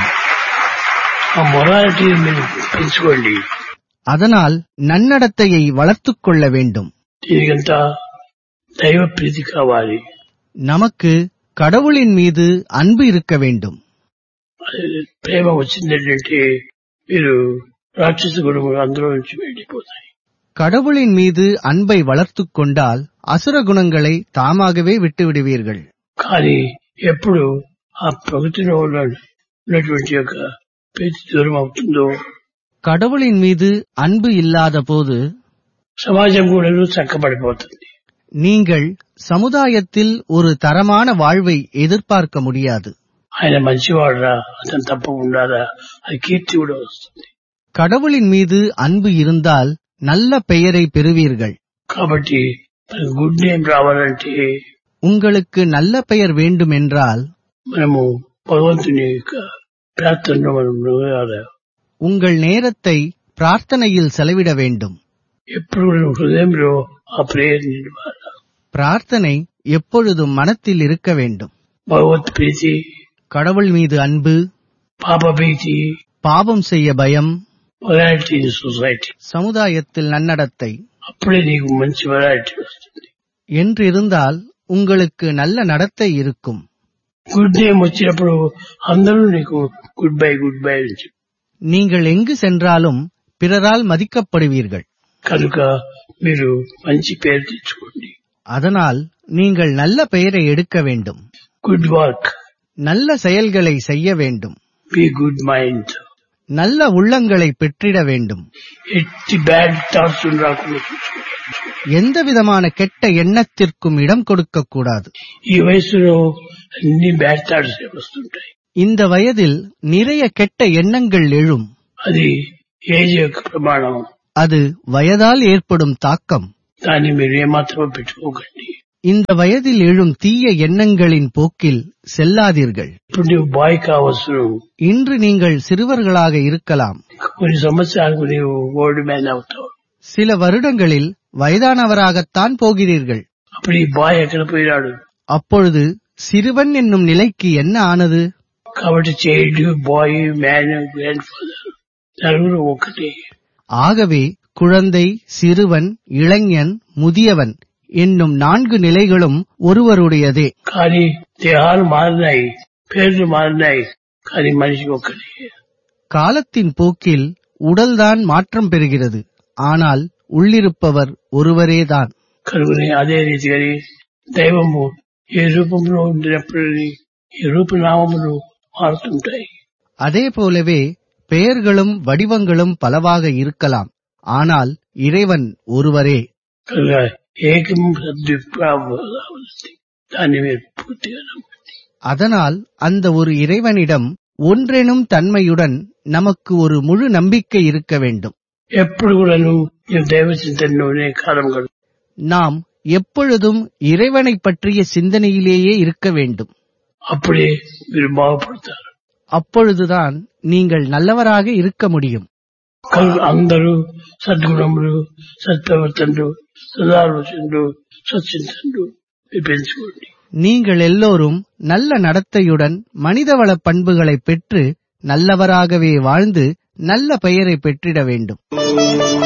ఆ మొరాలిటీని మీరు పెంచుకోండి. அதனால் நன்னடத்தையை வளர்த்துக் கொள்ள வேண்டும். దీనికంతా దైవ ప్రీతి కావాలి. நமக்கு கடவுளின் மீது அன்பு இருக்க வேண்டும். ప్రేమ వచ్చిందంటే మీరు రాక్షస గుణములు అందులో నుంచి వెళ్ళిపోతాయి. கடவுளின் மீது அன்பை வளர்த்துக் கொண்டால் அசுர குணங்களை தாமாகவே விட்டுவிடுவீர்கள். కానీ ఎప్పుడు ఆ ప్రకృతిలో ఉన్నటువంటి యొక్క ప్రీతి దూరం అవుతుందో, கடவுளின் மீது அன்பு இல்லாத போது సమాజం కూడా చక్కబడిపోతుంది. நீங்கள் சமுதாயத்தில் ஒரு தரமான வாழ்வை எதிர்பார்க்க முடியாது. ఆయన మంచివాడరా, అతను తప్పకుండా అది కీర్తి కూడా వస్తుంది. கடவுளின் மீது அன்பு இருந்தால் நல்ல பெயரை பெறுவீர்கள். కాబట్టి గుడ్ నేమ్ రావాలంటే உங்களுக்கு நல்ல பெயர் வேண்டுமென்றால் మనము భగవంతుని యొక్క ప్రార్థనలో మనం నిలబడాలి. உங்கள் நேரத்தை பிரார்த்தனையில் செலவிட வேண்டும். ఎప్పుడు కూడా హృదయంలో ఆ ప్రేయర్ నిలవాలి. பிரார்த்தனை எப்பொழுதும் மனத்தில் இருக்க வேண்டும். భగవత్ ప్రీతి, கடவுள் மீது அன்பு, పాప భీతి, பாவம் செய்ய பயம், మొరాలిటీ ఇన్ సొసైటీ. சமுதாயத்தில் நன்னடத்தை అప్పుడే నీకు మంచి మొరాలిటీ వస్తుంది. என்றிருந்தால் உங்களுக்கு நல்ல நடத்தை இருக்கும். గుడ్ నేమ్ వచ్చినప్పుడు అందరూ నీకు గుడ్ బై నుంచి. நீங்கள் எங்கு சென்றாலும் பிறரால் மதிக்கப்படுவீர்கள். కనుక మీరు మంచి పేరు తెచ్చుకోండి. அதனால் நீங்கள் நல்ல பெயரை எடுக்க வேண்டும். Good work. நல்ல செயல்களை செய்ய வேண்டும். Be good mind. நல்ல உள்ளங்களை பெற்றிட வேண்டும். ఎట్టి బ్యాడ్ థాట్స్ రాకుండా చూసుకోండి. எந்த விதமான கெட்ட எண்ணத்திற்கும் இடம் கொடுக்கக்கூடாது. ఈ వయసులో అన్ని బ్యాడ్ థాట్స్ వస్తుంటాయి. இந்த வயதில் நிறைய கெட்ட எண்ணங்கள் எழும். అది ఏజ్ యొక్క ప్రమాణం. அது వయదాல் ஏற்படும் தாக்கம். దాన్ని మీరు ఏమాత్రం పెట్టుకోకండి. இந்த వయதில் எழும் தீய எண்ணங்களின் போக்கில் செல்லாதீர்கள். ఇప్పుడు నీవు బాయ్ కావచ్చు, இன்று நீங்கள் சிறுவர்களாக இருக்கலாம். కొన్ని సంవత్సరాలకు నీవు ఓల్డ్ మ్యాన్ అవుతావు. சில வருடங்களில் வயதானவராகத்தான் போகிறீர்கள். అప్పుడు ఈ బాయ్ ఎక్కడ పోయినాడు? அப்பொழுது சிறுவன் என்னும் நிலைக்கு என்ன ஆனது? కాబట్టి child, bye, man, grand father నలుగురు ఒకటే. ஆகவே குழந்தை, சிறுவன், இளைஞன், முதியவன் என்னும் 4 நிலைகளும் ஒருவருடையதே. కానీ దేహాలు మారినాయి, పేర్లు మారినాయి, కానీ మనిషి ఒక్కటే. காலத்தின் போக்கில் உடல்தான் மாற்றம் பெறுகிறது, ஆனால் உள்ளிருப்பவர் ஒருவரேதான். కనుగొని అదే రీతిగానే దైవము ఏ రూపంలో ఉండినప్పటికీ ఈ రూపనామములు మారుతుంటాయి. அதே போலவே பெயர்களும் வடிவங்களும் பலவாக இருக்கலாம், ஆனால் இறைவன் ஒருவரே. కనుక ఏకం సద్విప్రావతి దాన్ని మీరు పూర్తిగా నమ్మండి. அதனால் அந்த ஒரு இறைவனிடம் ஒன்றெனும் தன்மையுடன் நமக்கு ஒரு முழு நம்பிக்கை இருக்க வேண்டும். ఎప్పుడు కూడా నువ్వు దైవ చింతనలోనే కాలం గడుపు. நாம் எப்பொழுதும் இறைவனைப் பற்றிய சிந்தனையிலேயே இருக்க வேண்டும். అప్పుడే మీరు బాగుపడతారు. அப்பொழுதுதான் நீங்கள் நல்லவராக இருக்க முடியும். కనుక అందరూ సద్గుణములు, సత్ప్రవర్తనలు, సదాలోచనలు, సచ్చింతనలు పెంచుకోండి. நீங்கள் எல்லோரும் நல்ல நடத்தையுடன் மனிதவள பண்புகளை பெற்று நல்லவராகவே வாழ்ந்து நல்ல பெயரை பெற்றிட வேண்டும்.